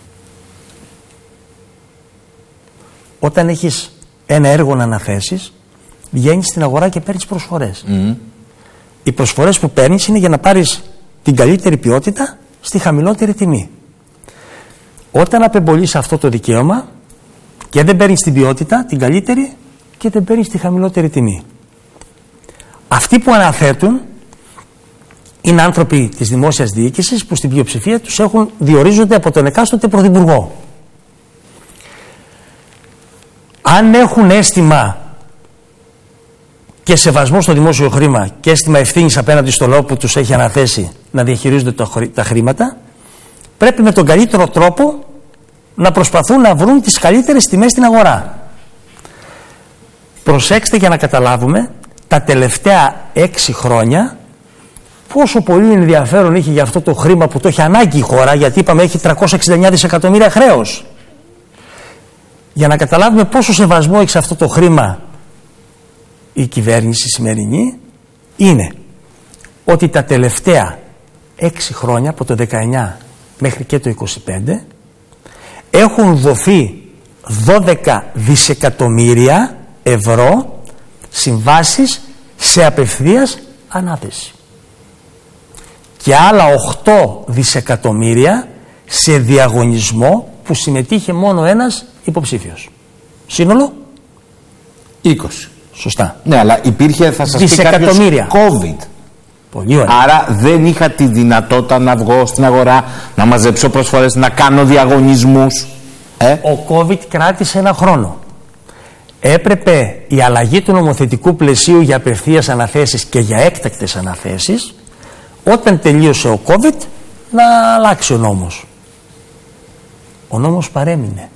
Όταν έχεις ένα έργο να αναθέσεις, βγαίνεις στην αγορά και παίρνεις προσφορές. Mm. Οι προσφορές που παίρνεις είναι για να πάρεις την καλύτερη ποιότητα στη χαμηλότερη τιμή. Όταν απεμπολείς αυτό το δικαίωμα και δεν παίρνεις την ποιότητα, την καλύτερη, και δεν παίρνεις τη χαμηλότερη τιμή. Αυτοί που αναθέτουν είναι άνθρωποι της δημόσιας διοίκησης που στην πλειοψηφία τους έχουν, διορίζονται από τον εκάστοτε πρωθυπουργό. Αν έχουν αίσθημα και σεβασμό στο δημόσιο χρήμα και αίσθημα ευθύνης απέναντι στο λαό που τους έχει αναθέσει να διαχειρίζονται τα χρήματα, πρέπει με τον καλύτερο τρόπο να προσπαθούν να βρουν τις καλύτερες τιμές στην αγορά. Προσέξτε για να καταλάβουμε, τα τελευταία έξι χρόνια πόσο πολύ ενδιαφέρον είχε για αυτό το χρήμα που το έχει ανάγκη η χώρα, γιατί είπαμε έχει τριακόσια εξήντα εννέα δισεκατομμύρια χρέος. Για να καταλάβουμε πόσο σεβασμό έχει σε αυτό το χρήμα η κυβέρνηση σημερινή, είναι ότι τα τελευταία έξι χρόνια, από το δεκαεννιά μέχρι και το είκοσι πέντε, έχουν δοθεί δώδεκα δισεκατομμύρια ευρώ συμβάσεις σε απευθείας ανάθεση και άλλα οκτώ δισεκατομμύρια σε διαγωνισμό που συμμετείχε μόνο ένας υποψήφιος. Σύνολο είκοσι. Σωστά. Ναι, αλλά υπήρχε, θα σας πει κάποιος, COVID. Πολύ ωραία. Άρα δεν είχα τη δυνατότητα να βγω στην αγορά, να μαζέψω προσφορές, να κάνω διαγωνισμούς. Ε? Ο COVID κράτησε ένα χρόνο. Έπρεπε η αλλαγή του νομοθετικού πλαισίου για απευθείας αναθέσεις και για έκτακτες αναθέσεις, όταν τελείωσε ο COVID, να αλλάξει ο νόμος. Ο νόμος παρέμεινε.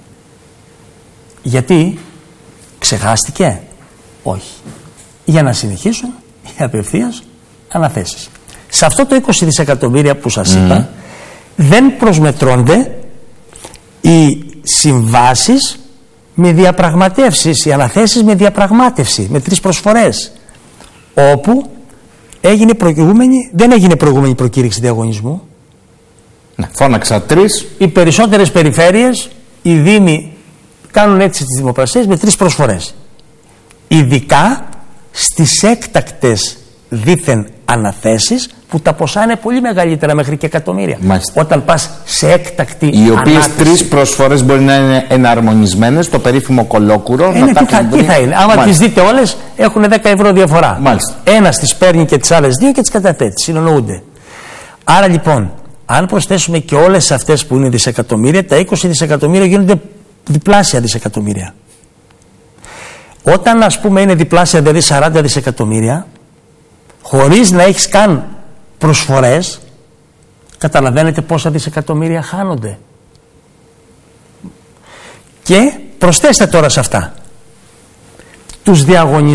Γιατί ξεχάστηκε? Όχι. Για να συνεχίσουν οι απευθείας αναθέσεις. Σε αυτό το είκοσι δισεκατομμύρια που σας mm. είπα, δεν προσμετρώνται οι συμβάσεις με διαπραγματεύσεις, οι αναθέσεις με διαπραγμάτευση, με τρεις προσφορές, όπου έγινε προηγούμενη, δεν έγινε προηγούμενη προκήρυξη διαγωνισμού. Ναι, φώναξα τρεις. Οι περισσότερες περιφέρειες, οι δήμοι κάνουν έτσι τις δημοπρασίες με τρεις προσφορές. Ειδικά στις έκτακτες δήθεν αναθέσεις που τα ποσά είναι πολύ μεγαλύτερα, μέχρι και εκατομμύρια. Μάλιστα. Όταν πας σε έκτακτη οι ανάθεση, οποίες τρεις προσφορές μπορεί να είναι εναρμονισμένες, το περίφημο κολόκουρο. Ε, να τι, θα, τι θα είναι? Άμα τις δείτε όλες, έχουν δέκα ευρώ διαφορά. Μάλιστα. Ένας τις παίρνει και τις άλλες δύο και τις καταθέτει. Συνεννοούνται. Άρα λοιπόν, αν προσθέσουμε και όλες αυτές που είναι δισεκατομμύρια, τα είκοσι δισεκατομμύρια γίνονται διπλάσια δισεκατομμύρια. Όταν ας πούμε είναι διπλάσια, δηλαδή σαράντα δισεκατομμύρια, χωρίς να έχεις καν προσφορές, καταλαβαίνετε πόσα δισεκατομμύρια χάνονται. Και προσθέστε τώρα σε αυτά τους διαγωνισμούς